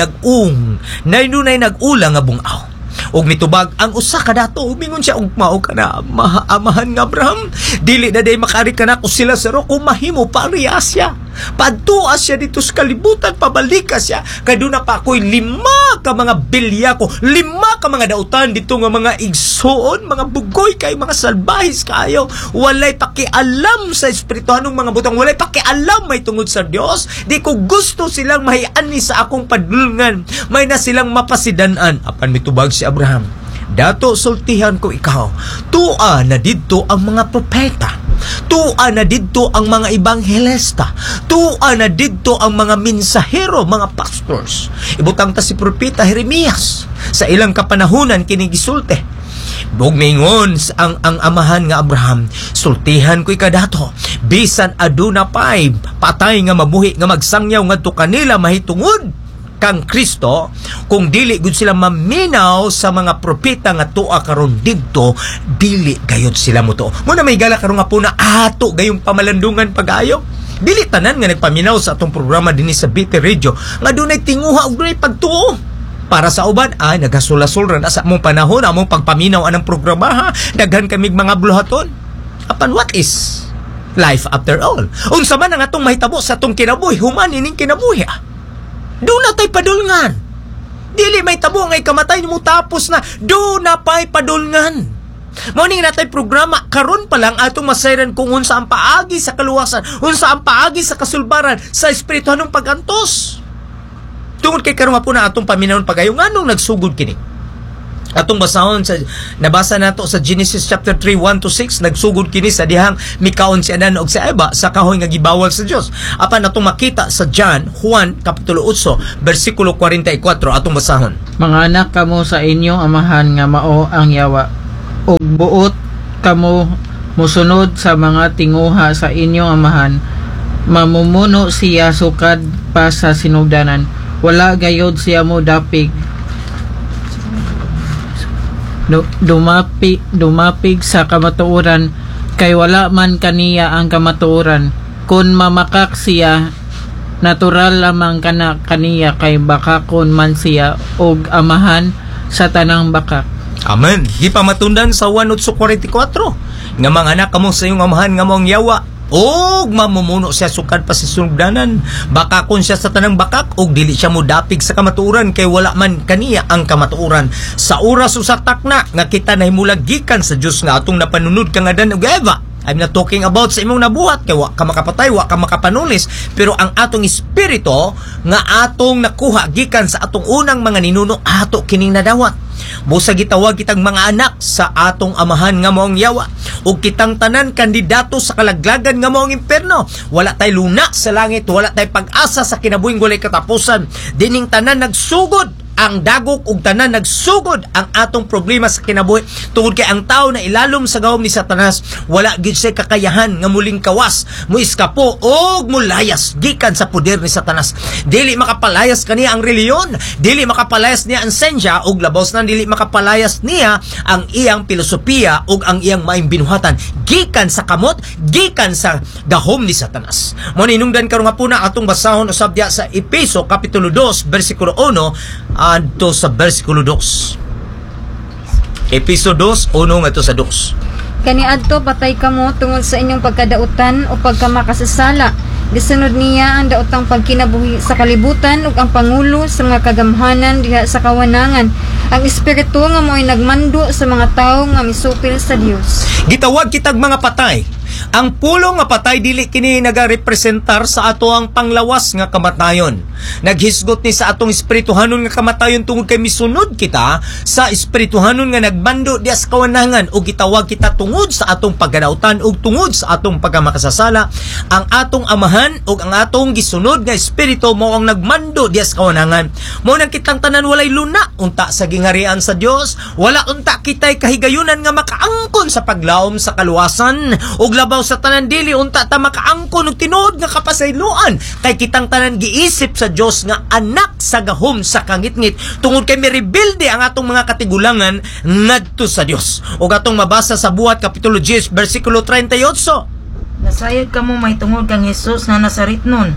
nag-ulang nga bungaw. Og mitubag ang usa ka dato, umingon siya og mao ka na amahan nga Abraham, dili na day makari ka na ko sila Lazaro kung mahimo paariya siya. Padtua siya dito sa kalibutan, pabalika siya. Kaya doon na pa ako'y 5 ka mga bilyako, 5 ka mga dautan dito nga mga igsoon, mga bugoy kay mga salbahis kayo. Walay pakialam sa espirituhanong mga butang, walay pakialam may tungod sa Dios. Di ko gusto silang mahiani sa akong padulngan, may na silang mapasidanan. Apan mitubag si Abraham, dato sultihan ko ikaw, tua na didto ang mga propeta, tua na didto ang mga ebanghelista, tua na didto ang mga mensahero, mga pastors. Ibutang ta si propeta Jeremias sa ilang kapanahunan kini gisulte. Bugmingon ang amahan nga Abraham, sultihan ko ikadato, bisan aduna pay patay nga mabuhi nga magsangyaw ngadto kanila mahitungod kang Kristo, kung dili gud sila maminaw sa mga propeta nga tuwa karon didto, dili gayud sila mo to. Muna may gala karon nga po na ato gayong pamalandungan pag-ayo. Dili tanan nga nagpaminaw sa atong programa dinhi sa BT Radio nga dunay tinguha ug dunay pagtuo. Para sa uban, nagasul-sul na sa among panahon, among pagpaminaw anang programa, ha? Daghan kamig mga buluhaton. Apan what is life after all? Unsa man ang atong mahitabo sa atong kinabuhi, human ining kinabuhi, doon na tayo padulngan. Dili may tabo ngay kamatay mo tapos na. Doon na pa'y padulngan. Morning na tayo programa. Karon pa lang atong masayran kung unsa ang paagi sa kaluwasan, unsa ang paagi sa kasulbaran, sa espirituhanong pagantos. Tungod kay karon nga po na atong paminahon pagayo, nganong nagsugod kini? Atong basahon sa nabasa nato sa Genesis chapter 3 1-6, nagsugod kini sa dihang mikaon si Adan og si Eva sa kahoy nga gibawal sa Dios. Apan atong makita sa Juan kapitulo 8 bersikulo 44 atong basahon. Mga anak kamo sa inyong amahan nga mao ang yawa, ug buot kamo musunod sa mga tinguha sa inyong amahan. Mamumuno siya sukad pa sa sinugdanan, wala gayod siya mo dapig. Dumapig sa kamatuoran, kay wala man kaniya ang kamatuoran. Kun mamakak siya, natural lamang kaniya, kay bakakon man siya og amahan sa tanang bakak. Amen. Di pa matundan sa 1:44 nga mga anak kamo sa iyong amahan nga mong yawa, og mamumuno siya sukad pa sa sinugdanan, bakakon siya sa tanang bakak, og dili siya mo dapig sa kamatuoran, kay wala man kaniya ang kamatuoran. Sa oras o sa takna nga kita nahimulag gikan sa Dios nga atong napanunod kang Adan ug Eva. I'm not talking about sa imong nabuhat, kay wa ka makapatay, wa ka makapanulis, pero ang atong espiritu nga atong nakuha gikan sa atong unang mga ninuno, ato kining nadawat. Busa gitawag kitang mga anak sa atong amahan nga moong yawa, ug kitang tanan kandidato sa kalaglagan nga moong imperno. Wala tay luna sa langit, wala tay pag-asa sa kinabuhing walay katapusan. Dining tanan nagsugod ang dagok ug tanan nagsugod ang atong problema sa kinabuhi, tungod kay ang tao na ilalom sa gahom ni Satanas wala gid siya kakayahan nga muling kawas, mo iskapo og mulayas gikan sa poder ni Satanas. Dili makapalayas kaniya ang reliyon, dili makapalayas niya ang sensya, ug labaw na dili makapalayas niya ang iyang filosofiya ug ang iyang maayong binuhatan gikan sa kamot, gikan sa gahom ni Satanas. Mo ninungdan karon nga puna atong basahon usab diya sa Efeso kapitulo 2 bersikulo 1 adto sa bersikulo 2. Efeso 2:1 ngadto sa 2. Kaniadto patay kamo tungod sa inyong pagkadautan o pagkamakasasala. Gisunod niya ang daotang pagkinabuhi sa kalibutan ug ang pangulo sa mga kagamhanan diha sa kawanangan. Ang espiritu nga mo'y nagmando sa mga tawo nga misupil sa Dios. Gitawag kitag mga patay. Ang pulong nga patay dili kini nagarepresentar sa ato ang panglawas nga kamatayon. Naghisgot ni sa atong espirituhanon nga kamatayon tungod kay misunod kita sa espirituhanon nga nagbando diha sa kawanangan, ug gitawag kita tungod sa atong paggadautan ug tungod sa atong pagkamakasasala. Ang atong amahan ug ang atong gisunod nga espiritu mao ang nagmando diha sa kawanangan. Mao nang kitang tanan walay luna unta sa gingharian sa Dios, wala unta kitay kahigayunan nga makaangkon sa paglaom sa kaluwasan, ug labaw sa tanan dili unta ta makaangkon og tinuod nga kapasayloan, kay kitang tanan giisip sa Dios nga anak sa gahom sa kangitngit, tungod kay mirebelde ang atong mga katigulangan ngadto sa Dios. Ug atong mabasa sa Buhat kapitulo 10 bersikulo 38. Nasayod kamo may tungod kang Hesus nga Nazaretnon,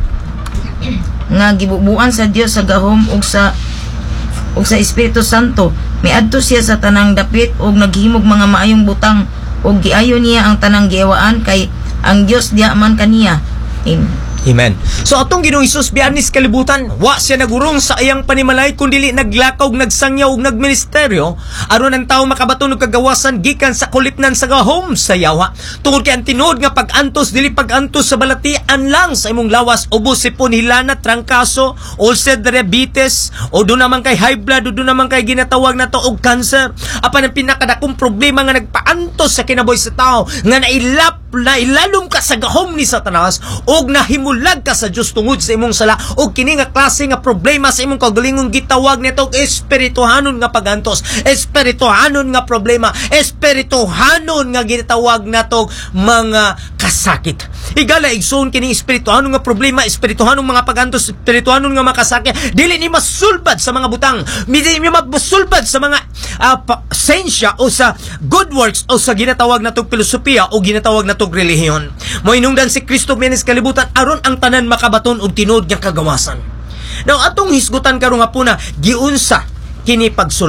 nga gibubuan sa Dios sa gahom ug sa Espiritu Santo. Miadto siya sa tanang dapit ug naghimog mga maayong butang, ug giayo niya ang tanang giawaan, kay ang Dios diha man kaniya. Amen. So atong Ginoong Hesus bianis kalibutan, wa siya nagurong sa iyang panimalay kundi naglakaw, nagsangyaw ug nagministeryo aron ang tawo makabaton og kagawasan gikan sa kulipnan sa gahom sa yawa. Tungod kay ang tinuod nga pag-antos dili pag-antos sa balatian lang sa imong lawas, ubos sipon, hilana, trangkaso, ulcer, diabetes, o do naman kay high blood, o do naman kay ginatawag nato og cancer. Apan ang pinakadakong problema nga nagpaantos sa kinabuhi sa tao nga nailalom ka sa gahom ni Satanas og nahimulag ka sa Dios tungod sa imong sala, og kini nga klase nga problema sa imong kaugalingong gitawag nito espirituhanon nga pagantos, espirituhanon nga problema, espirituhanon nga gitawag nato mga kasakit. Igala igsoon kini espirituhanon nga problema, espirituhanon mga pagantos, espirituhanon nga makasakit, dili ni masulbad sa mga butang, dili ni masulbad sa mga sensya o sa good works o sa ginatawag natong filosofiya o ginatawag natong relihiyon. Moinungdan si Kristo bianis kalibutan aron ang tanan makabaton og tinuod nga kagawasan. Now atong hisgutan karon nga puna, giunsa kini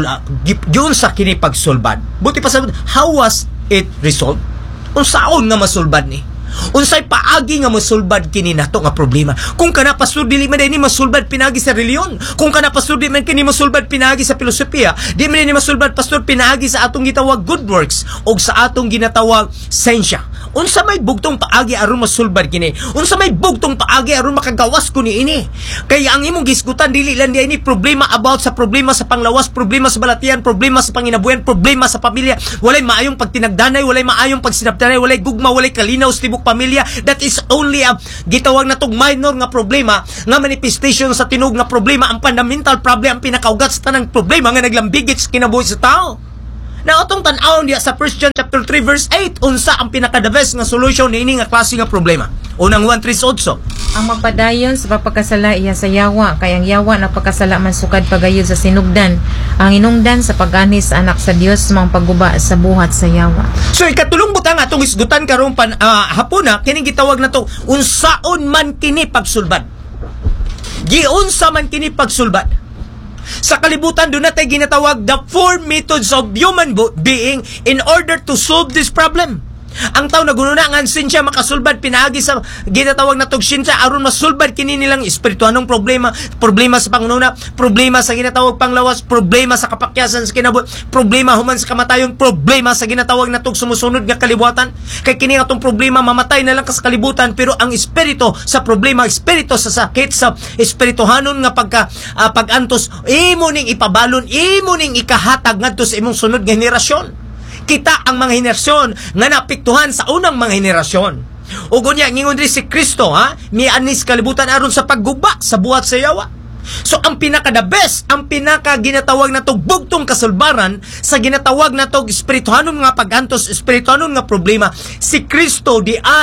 pagsulbad. Buti pa sabot, how was it resolved? Unsaon nga masulbad ni? Unsay paagi nga masulbad kini nato nga problema? Kung kana pastor dili man ni masulbad pinagi sa reliyon, kung kana pastor di man kini masulbad pinagi sa filosofiya, di man ni masulbad pastor pinagi sa atong gitawag good works o sa atong ginatawag sensya Unsa may bugtong paagi aron masulbad kini? Unsa may bugtong paagi aron makagawas ko ni ini? Kaya ang imong gisgutan dili lang ini problema about sa problema sa panglawas, problema sa balatian, problema sa panginabuyan, problema sa pamilya. Walay maayong pagtinagdanay, walay maayong pagsinabdanay, walay gugma, walay kalinaw sa tibok pamilya. That is only a gitawag na tong minor nga problema nga manifestation sa tinud nga problema. Ang fundamental problem, ang pinakaugat sa tanang problema nga naglambigit sa kinabuhi sa tao. Na atong tan-awon diya sa 1 John chapter 3 verse 8, unsa ang pinaka-the best nga solution ni ini nga klase nga problema. Unang 1:3-8. Ang mapadayon sa papagkasala iya sa yawa, kay ang yawa napagkasala man sukad pagayod sa sinugdan. Ang inungdan sa pag-anis sa anak sa Dios mang pagguba sa buhat sa yawa. So ikatulong butang atong isgutan karong hapuna kining gitawag na to unsaon man kini pagsulbad. Giunsa man kini pagsulbad. Sa kalibutan, doon natin ginatawag the 4 methods of human being in order to solve this problem. Ang tao naguna nga sinsya makasulbad pinaagi sa ginatawag na tog sinsya aron masulbad kini nilang espirituhanong problema, problema sa pangununa, problema sa ginatawag panglawas, problema sa kapakyasan sa kinabuhi, problema human sa kamatayon, problema sa ginatawag na tog sumusunod nga kalibutan. Kay kini atong problema mamatay na lang ka sa kalibutan, pero ang espiritu sa problema, espiritu sa sakit, sa espirituhanon nga pag-antos, imo ning ipabalon, imo ning ikahatag ngadto sa imong sunod nga henerasyon. Kita ang mga henerasyon nga napiktuhan sa unang mga henerasyon. O gunya, ngingon rin si Kristo, mianis kalibutan aron sa pagguba sa buhat sa yawa. So, ang pinaka-the best, ang pinaka-ginatawag na tog bugtong kasulbaran sa ginatawag na tog espirituhanon nga pag-antos, espirituhanon nga problema, si Kristo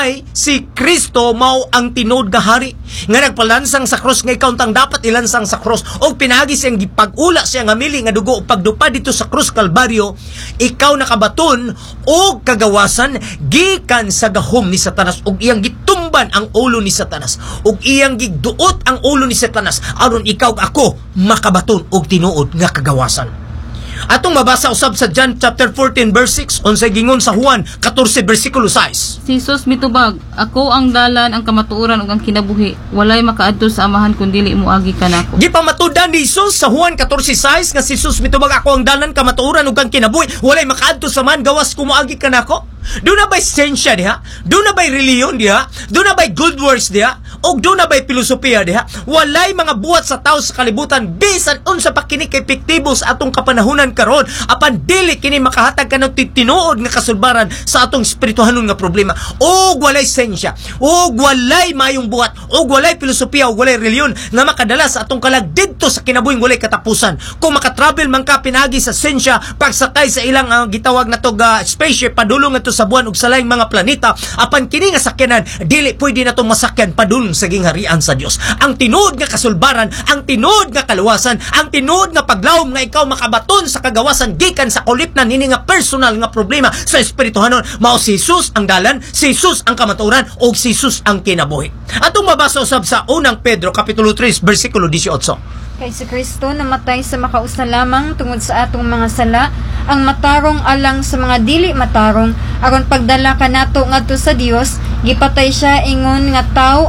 si Kristo mao ang tinud nga hari nga nagpalansang sa cross nga ikaw tang dapat ilansang sa cross o pinagi siyang gipag-ula siya nga mili nga dugo o pagdupad dito sa cross Kalbaryo, ikaw nakabaton o kagawasan gikan sa gahom ni Satanas ug iyang gitumban ang ulo ni Satanas ug iyang gigduot ang ulo ni Satanas aron ikaw ako makabaton og tinuod nga kagawasan. Atong mabasa usab sa John chapter 14 verse 6 unsay gingon sa Juan 14 versikulo 6. Si Jesus mitubag, ako ang dalan, ang kamatuoran ug ang kinabuhi. Walay makaadto sa amahan kun dili moagi kanako. Di pa matudan ni Jesus sa Juan 14:6 nga si Jesus mitubag, ako ang dalan, kamatuoran ug ang kinabuhi. Walay makaadto sa amahan gawas ko moagi kanako. Doon na ba'y sensya diha? Doon na ba'y reliyon diha? Doon na ba'y good works diha? O doon na ba'y filosofiya diha? Walay mga buhat sa tao sa kalibutan bisan unsa pa kini kay epektibo sa atong kapanahunan karon apan dili kini makahatag kanang tinuod nga kasulbaran sa atong espirituhanon nga problema. O walay sensya, o walay mayong buhat, o walay filosofiya, o walay reliyon nga makadala sa atong kalag didto sa kinabuhing walay katapusan. Kung makatravel man ka pinagi sa sensya pagsakay sa ilang gitawag na tog spaceship padulong ato sa buwan ug sa laing mga planeta, apan kini nga sakyanan dili pwede na tong masakyan padulong sa gingharian sa Dios. Ang tinuod nga kasulbaran, ang tinuod nga kaluwasan, ang tinuod nga paglawom nga ikaw makabaton sa kagawasan gikan sa kulipnan hini nga personal nga problema sa espirituhanon, mao si Jesus ang dalan, si Jesus ang kamatuoran ug si Jesus ang kinabuhi. Atong mabasa usab sa unang Pedro kapitulo 3 bersikulo 18. Kay si Kristo namatay sa makausa lamang tungod sa atong mga sala, ang matarong alang sa mga dili matarong, aron pagdala kanato ngadto sa Dios. Gipatay siya ingon nga tawo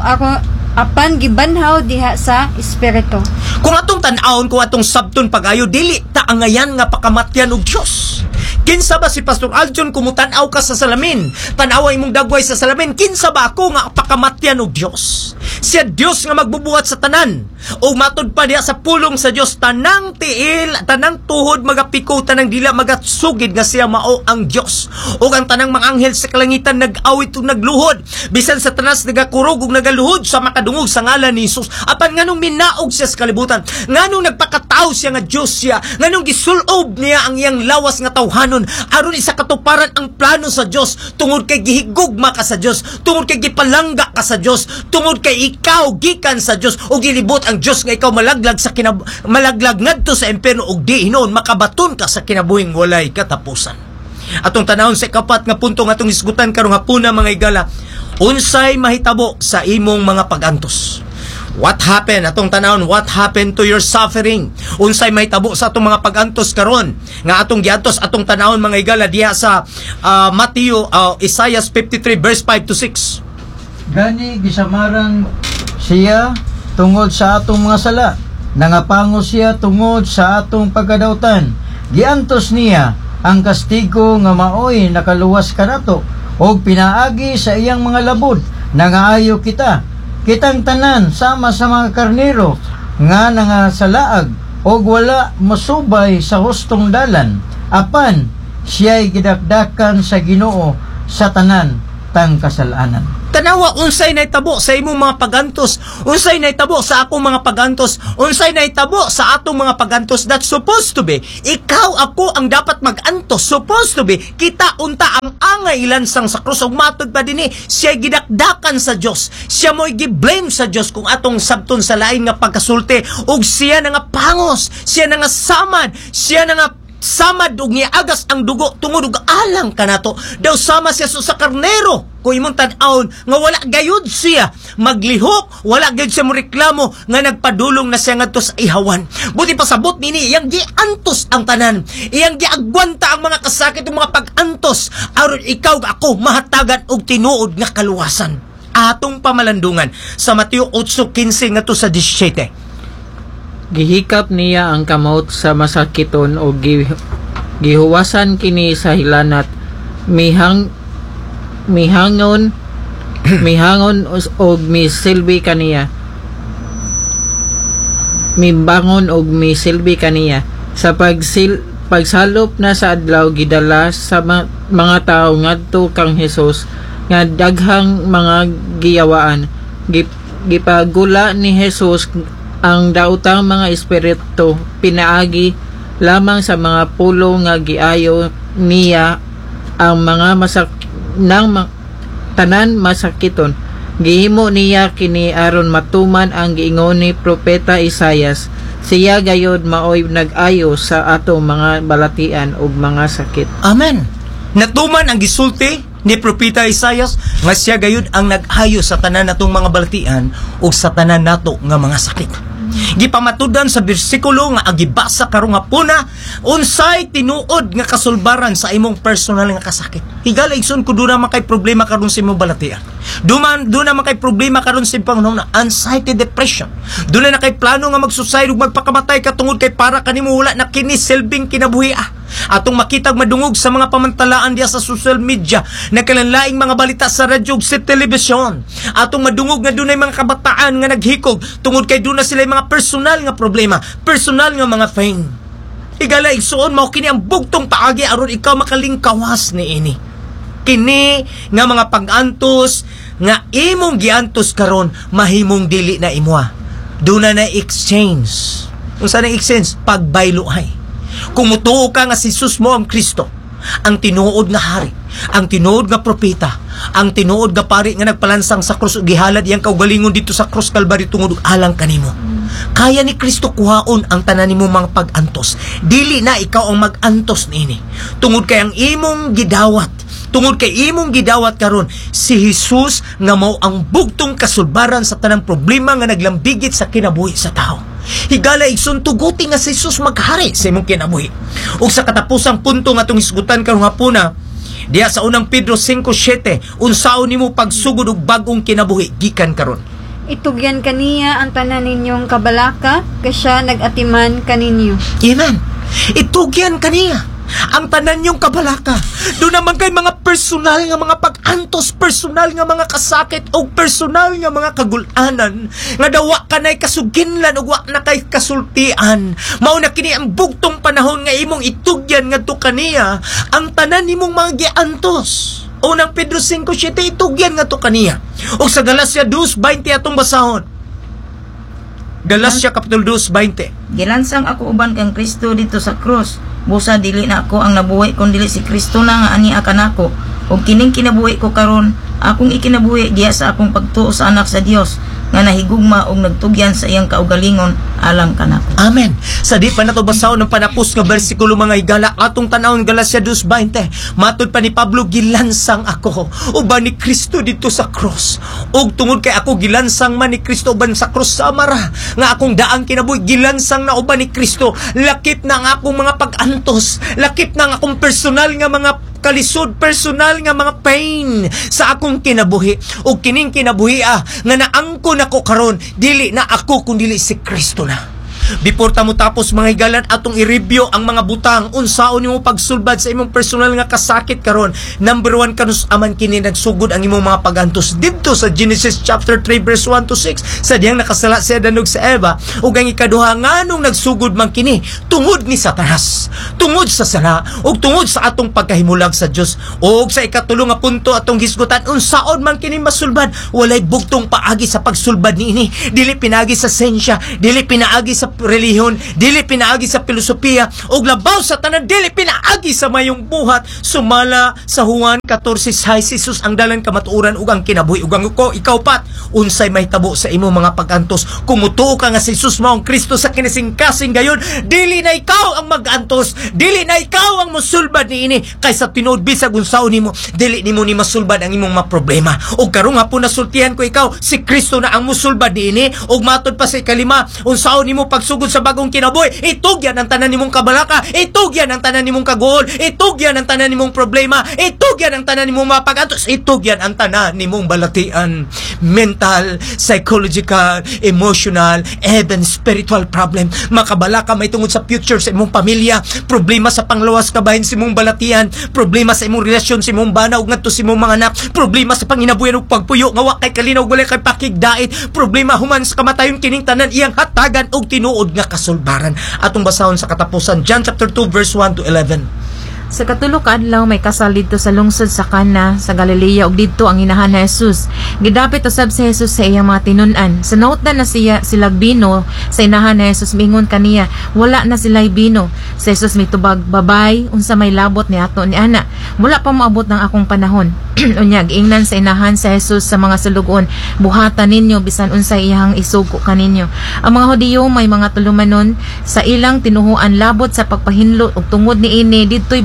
apan gibanhaw diha sa espiritu. Kung atong tan-awon, kung atong sabton pagayo, dili ta angayan nga pakamatyan og Dios. Kinsa ba si Pastor Aljon kumutan-aw ka sa salamin? Tan-awa imong dagway sa salamin. Kinsa ba ako nga pakamatyan og Dios? Siya Dios nga magbubuhat sa tanan. O matod pa diha sa pulong sa Dios, tanang tiil, tanang tuhod magapiko, tanang dila magasugid nga siya mao ang Dios. O ang tanang mga anghel sa kalangitan nag-awit ug nagluhod. Bisan sa tanas nagakurog ug nagaluhod sa makadungog sa ngalan ni Jesus. Apan nganong minaog siya sa kalibutan? Nganong nagpakataw siya nga Dios siya? Nganong gisulob niya ang iyang lawas nga tawhanon aron isa katuparan ang plano sa Dios, tungod kay gihigugma ka sa Dios, tungod kay gipalangga ka sa Dios, tungod kay ikaw gikan sa Dios o gilibot ang Dios nga ikaw malaglag sa malaglag ngadto sa impierno ug di hinon makabaton ka sa kinabuhing walay katapusan. Atong tanawon sa ikapat nga punto nga atong isgutan karong hapuna mga igala, unsay mahitabo sa imong mga pag-antos? What happened? Atong tanawon, what happened to your suffering? Unsay mahitabo sa atong mga pag-antos karon nga atong giantos atong tanawon mga igala diha sa Isaiah 53 verse 5 to 6. Gani gisamarang siya tungod sa atong mga sala, nangapangos siya tungod sa atong pagkadautan. Giantos niya ang kastigo nga maoy nakaluwas kanato, o pinaagi sa iyang mga labod, nangaayo kita. Kitang tanan sama sa mga karnero nga nangasalaag o wala masubay sa hustong dalan. Apan siya'y gidakdakan sa Ginoo sa tanan tang kasalanan. Tanawa, unsay naitabo sa imong mga pagantos, unsay naitabo sa akong mga pagantos, unsay naitabo sa atong mga pagantos. That's supposed to be ikaw, ako ang dapat magantos. Supposed to be kita unta ang angay ilansang sa krus. Ug matod pa dinhi, siya gidakdakan sa Dios, siya mo'y giblame sa Dios kung atong sabton sa lain nga pagkasulti. Ug siya na nga pangos, siya na nga samad, siya na nga samad og niagas ang dugo tungod og alang kanato. Daw sama siya sa karnero. Kung imong tan-awon nga wala gayud siya maglihok, wala gayud siya mo reklamo nga nagpadulong na siya ngadto sa ihawan. Buti pasabot nini iyang giantos ang tanan, iyang giagwanta ang mga kasakit ug mga pag-antos aron ikaw ako mahatagan og tinuod nga kaluwasan. Atong pamalandungan sa Mateo 8:15 ngadto sa 17. Gihikap niya ang kamot sa masakiton o gihuwasan kini sa hilanat, mihangon og misilbi kaniya, mibangon og misilbi kaniya. Sa pagsalop na sa adlaw, gidala sa mga tao ngadto kang Hesus nga daghang mga giyawaan. Gipagula ni Hesus ang daotang mga espiritu, pinaagi lamang sa mga pulo nga giayo niya ang mga tanan masakiton. Gihimo niya kini aron matuman ang giingon ni propeta Isayas. Siya gayod maoy nag-ayo sa atong mga balatian ug mga sakit. Amen. Natuman ang gisulti ni propeta Isayas nga siya gayud ang nag-ayo sa tanan natong mga balatian ug sa tanan nato nga mga sakit. Gipamatudan sa bersikulo nga agibasa karong hapuna, unsay tinuod nga kasulbaran sa imong personal nga kasakit. Higala igsoon ko doon naman kay problema karon sa imong balatian. Doon naman kay problema karon sa imong anxiety, depression. Doon na kay plano nga mag-suicide ug magpakamatay ka tungod kay para kanimo wala na kini silbing kinabuhi. Atong makitag madungog sa mga pamantalaan diya sa social media, nagkalanlaing mga balita sa radyo ug sa telebisyon. Atong madungog nga dunay mga kabataan nga naghikog tungod kay duna sila mga personal nga problema, personal nga mga pain. Igala igsuon mao kini ang bugtong paagi aron ikaw makalingkawas niini. Kini nga mga pag-antos nga imong giantos karon mahimong dili na imuha. Duna na exchange. Unsa na exchange? Pagbaylohay. Kung mutuo ka nga si Jesus mo ang Kristo, ang tinuod nga hari, ang tinuod nga propeta, ang tinuod nga pari nga nagpalansang sa krus ug gihalad iyang kaugalingon dito sa krus Kalbaryo tungod alang kanimo. Kaya ni Kristo kuhaon ang tanan nimo mga pag-antos. Dili na ikaw ang mag-antos niini. Tungod kay ang imong gidawat, tungod kay imong gidawat karon si Jesus nga mao ang bugtong kasulbaran sa tanang problema nga naglambigit sa kinabuhi sa tao. Higala igsoon tuguti nga si Jesus maghari sa imong kinabuhi. Ug sa katapusang punto nga atong isgutan karong hapuna, diya sa unang Pedro 5:7, unsaon nimo pagsugod og bag-ong kinabuhi gikan karon? Itugyan kaniya ang tanan ninyong kabalaka, kasya nagatiman kaninyo. Amen. Itugyan kaniya ang tanan yung kabalaka. Doon naman kay mga personal nga mga pag-antos, personal nga mga kasakit o personal nga mga kagulanan nga dawa ka na'y kasuginlan o wa na kay kasultian. Mao na kini ang bugtong panahon nga imong itugyan nga to kaniya ang tanan nimong mga giantos. Unang Pedro 5:7 itugyan nga to kaniya. O sa Galacia 2:20 atong basahon. Galacia Kapitulo 2:20. Gilansang ako uban kang Kristo dito sa krus. Busa dili na ako ang nabuhi kun dili si Kristo na nga ani akan ako. Ug kining kinabuhi ko karon, akong ikinabuhi diya sa akong pagtuo sa anak sa Dios nga nahigugma og nagtugyan sa iyang kaugalingon alang kanako. Amen. Sa di pa nato basahon ng panapos nga bersikulo mga higala atong tan-awon Galacia 2:20. Matod pa ni Pablo, gilansang ako uban ni Kristo dito sa cross. Ug tungod kay ako gilansang man ni Kristo uban sa cross sa amara nga akong daang kinabuhi, gilansang na uban ni Kristo. Lakip na ang akong mga pag-antos, lakip na ang akong personal nga mga kalisod, personal nga mga pain sa akong kinabuhi. O kining kinabuhi nga naangkon ako karon, dili na ako kung dili si Kristo na. Before ta mo tapos mga higalan, atong i-review ang mga butang unsaon nimo pagsulbad sa imong personal nga kasakit karon. Number 1, kanus aman kini nagsugod ang imong mga pagantos didto sa Genesis chapter 3 verse 1 to 6. Sa diyang nakasala si Adan ug sa Eva, ug ang ikaduha nganong nagsugod man kini tungod ni Satanas, tungod sa sala ug tungod sa atong pagkahimulag sa Dios. Ug sa ikatulo nga punto atong hisgutan, unsaon man kini masulbad. Walay bugtong paagi sa pagsulbad niini. Dili pinaagi sa sensya, dili pinaagi sa relihiyon, dili pinaagi sa filosofiya, ug labaw sa tanan dili pinaagi sa mayong buhat. Sumala sa Juan 14:6, Jesus ang dalan kamatuoran ug ang kinabuhi ug ang ikaw pat unsay mahitabo sa imo mga pagantos. Kung mutuo ka nga si Jesus mao ang Kristo sa kinising-kasing gayon, dili na ikaw ang magantos, dili na ikaw ang mosulbad niini. Kaysa tinuod bisag unsaon nimo, dili nimo ni masulbad ang imong mga problema. Ug karong hapon nasultihan ko ikaw, si Kristo na ang mosulbad niini. Ug matod pa sa ikalima, unsaon nimo pagsugod sa bagong kinabuhi, itugyan ang tanan nimong kabalaka, itugyan ang tanan nimong kagool, itugyan ang tanan nimong problema, itugyan ang tanan nimong mga pagantos, itugyan ang tanan nimong balatian, mental, psychological, emotional, even spiritual problem. Makabalaka may tungod sa future sa imong pamilya, problema sa panglawas kabahin sa imong balatian, problema sa imong relasyon sa imong bana ug ngadto sa imong mga anak, problema sa panginabuyan ug pagpuyo nga wa kay kalinaw walay kay pakigdait, problema human sa kamatayon kining tanan iyang hatagan og tinuod nga kasulbaran. Atong basahon sa katapusan John chapter 2 verse 1 to 11. Sa katulo ka adlaw may kasal didto sa lungsod sa Cana sa Galilea ug didto ang inahan ni Jesus. Gidapit usab si Jesus sa iyang mga tinun-an. Sa nautdan na sila bino sa inahan ni Jesus, mingon kaniya, wala na sila'y bino. Si Jesus mitubag, babay, unsa may labot ni ato ni ana. Wala pa moabot ng akong panahon. Unya giingnan sa inahan si Jesus sa mga sulugon, buhatan ninyo bisan unsay iyang isugo kaninyo. Ang mga Hudiyo may mga tulumanon sa ilang tinuhuan labot sa pagpahinlo ug tungod niini didtoy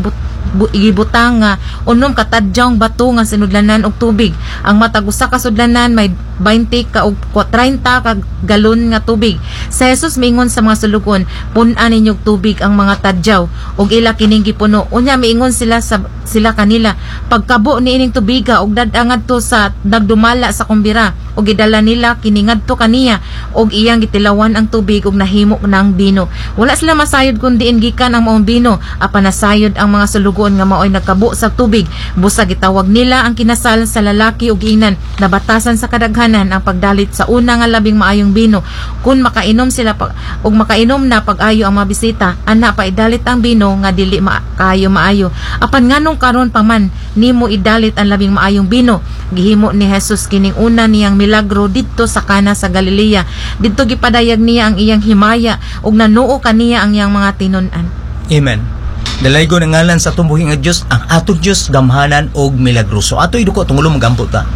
gibutang nga unom katadjawng bato nga sinudlanan og tubig. Ang matag usa ka sudlanan may 20 ka og 30 ka galon nga tubig. Si Jesus mingon sa mga sulugon, pun-an ninyog tubig ang mga tadjaw og ila kining gipuno. Unya miingon sila kanila, pagkabo niining tubiga og dad-an ngadto sa dagdumala sa kumbira og gidala nila kini ngadto kaniya og iyang gitilawan ang tubig og nahimo ng bino. Wala sila masayod kun diin gikan ang maong bino, apan nasayod ang mga sulugon nga maoy nagkabo sa tubig. Busa gitawag nila ang kinasal sa lalaki ug inan, nabatasan sa kadaghanan ang pagdalit sa una nga labing maayong bino. Kun makainom sila ug makainom na pag-ayo ang mga bisita, ana pa idalit ang bino nga dili kaayo maayo. Apan nganong karon pa man nimo idalit ang labing maayong bino? Gihimo ni Jesus kining una niyang milagro didto sa Cana sa Galilea. Didto gipadayag niya ang iyang himaya ug nanuo kaniya ang iyang mga tinun-an. Amen. Dalaygo ng ngalan sa tumbuhing nga Dios, ang atong Dios gamhanan og milagroso. Ato iduko tungulo magampot ta.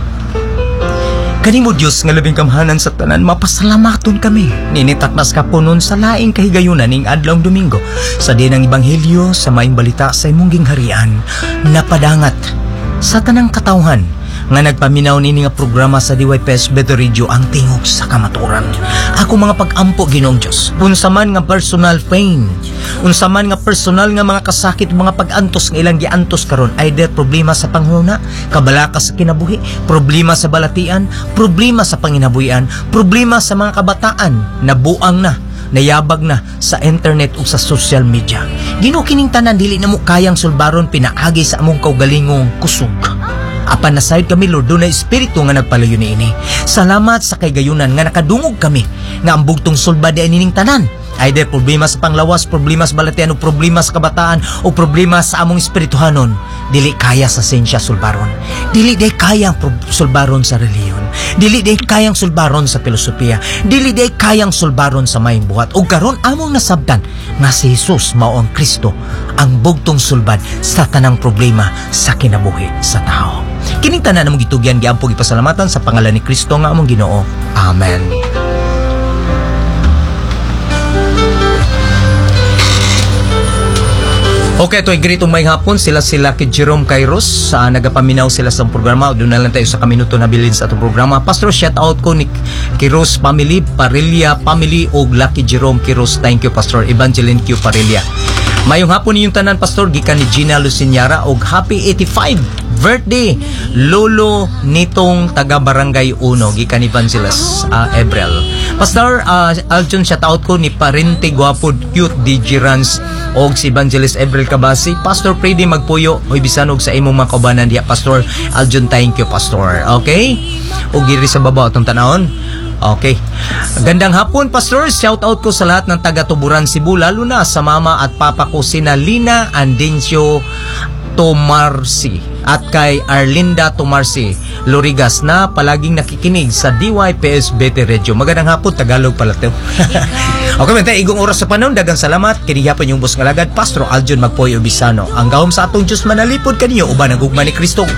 Kanimo Dios nga labing kamhanan sa tanan, mapasalamaton kami. Ninitakmas ka punon sa laing kahigayunan ning adlawng Domingo sa dinang ebanghelyo sa maayong balita sa imong gingharian. Napadangat sa tanang katawhan nga nagpaminaw nini nga programa sa DYPS Beto Radio ang tingog sa kamaturan. Ako mga pag-ampo Ginoong Dios, unsaman nga personal pain, unsaman nga personal nga mga kasakit, mga pag-antos nga ilang giantos karon, either problema sa panghuna, kabalaka sa kinabuhi, problema sa balatian, problema sa panginabuhian, problema sa mga kabataan na buang na, nayabag na sa internet o sa social media. Ginoo kining tanan dili na mo kayang sulbaron pinaagi sa among kaugalingong kusog. Apan nasayod kami Lord, doon na espiritu nga nagpalayo niini. Salamat sa kaygayunan nga nakadungog kami nga ang bugtong sulbad ay nining tanan. Either problema sa panglawas, problema sa balatian, o problema sa kabataan, o problema sa among espirituhanon. Dili kaya sa sensya sulbaron. Dili day kayang sulbaron sa reliyon. Dili day kayang sulbaron sa filosofiya. Dili day kayang sulbaron sa mayong buhat. O karon among nasabtan nga si Jesus mao ang Kristo, ang bugtong sulbad sa tanang problema sa kinabuhi sa tao. Kining tanan among gitugyan giampo gipasalamatan sa pangalan ni Kristo nga among Ginoo. Amen. Okay, ito ay gritong may hapon. Sila kay Jerome Kairos. Nagapaminaw sila sa programa. Doon na lang tayo sa kaminuto na bilin sa itong programa. Pastor, shout out ko ni Kairos family, Parilla family, o Lucky Jerome Kairos. Thank you, Pastor. Evangeline Q. Parilla. Mayong hapon ninyong tanan, Pastor. Gikan ni Gina Lucinyara, og happy 85th birthday lolo nitong taga Barangay 1 gikan ni Evangelos Ebrel. Pastor Aljon, shout out ko ni Parente Guapo Cute DJ Rans og si Evangelos Ebrel Kabasi. Pastor Freddy Magpuyo oy bisanog sa imong mga kaubanan diha. Pastor Aljon, thank you Pastor. Okay, og giri sa baba atong tanawon. Okay. Gandang hapon, Pastor. Shout out ko sa lahat ng taga-Tuburan, Cebu, lalo na sa mama at papa ko sina Lina Andencio Tomarsi at kay Arlinda Tomarsi Lorigas na palaging nakikinig sa DYPS BT Radio. Magandang hapon, Tagalog pala to. Okay, man tayo, igong oras sa panahon. Dagang salamat. Kinihapon yung boss ngalagad, Pastor Aljon Magpoyo Bisano. Ang gahom sa atong Diyos manalipod kaniyo, uban ang gugma ni Kristo.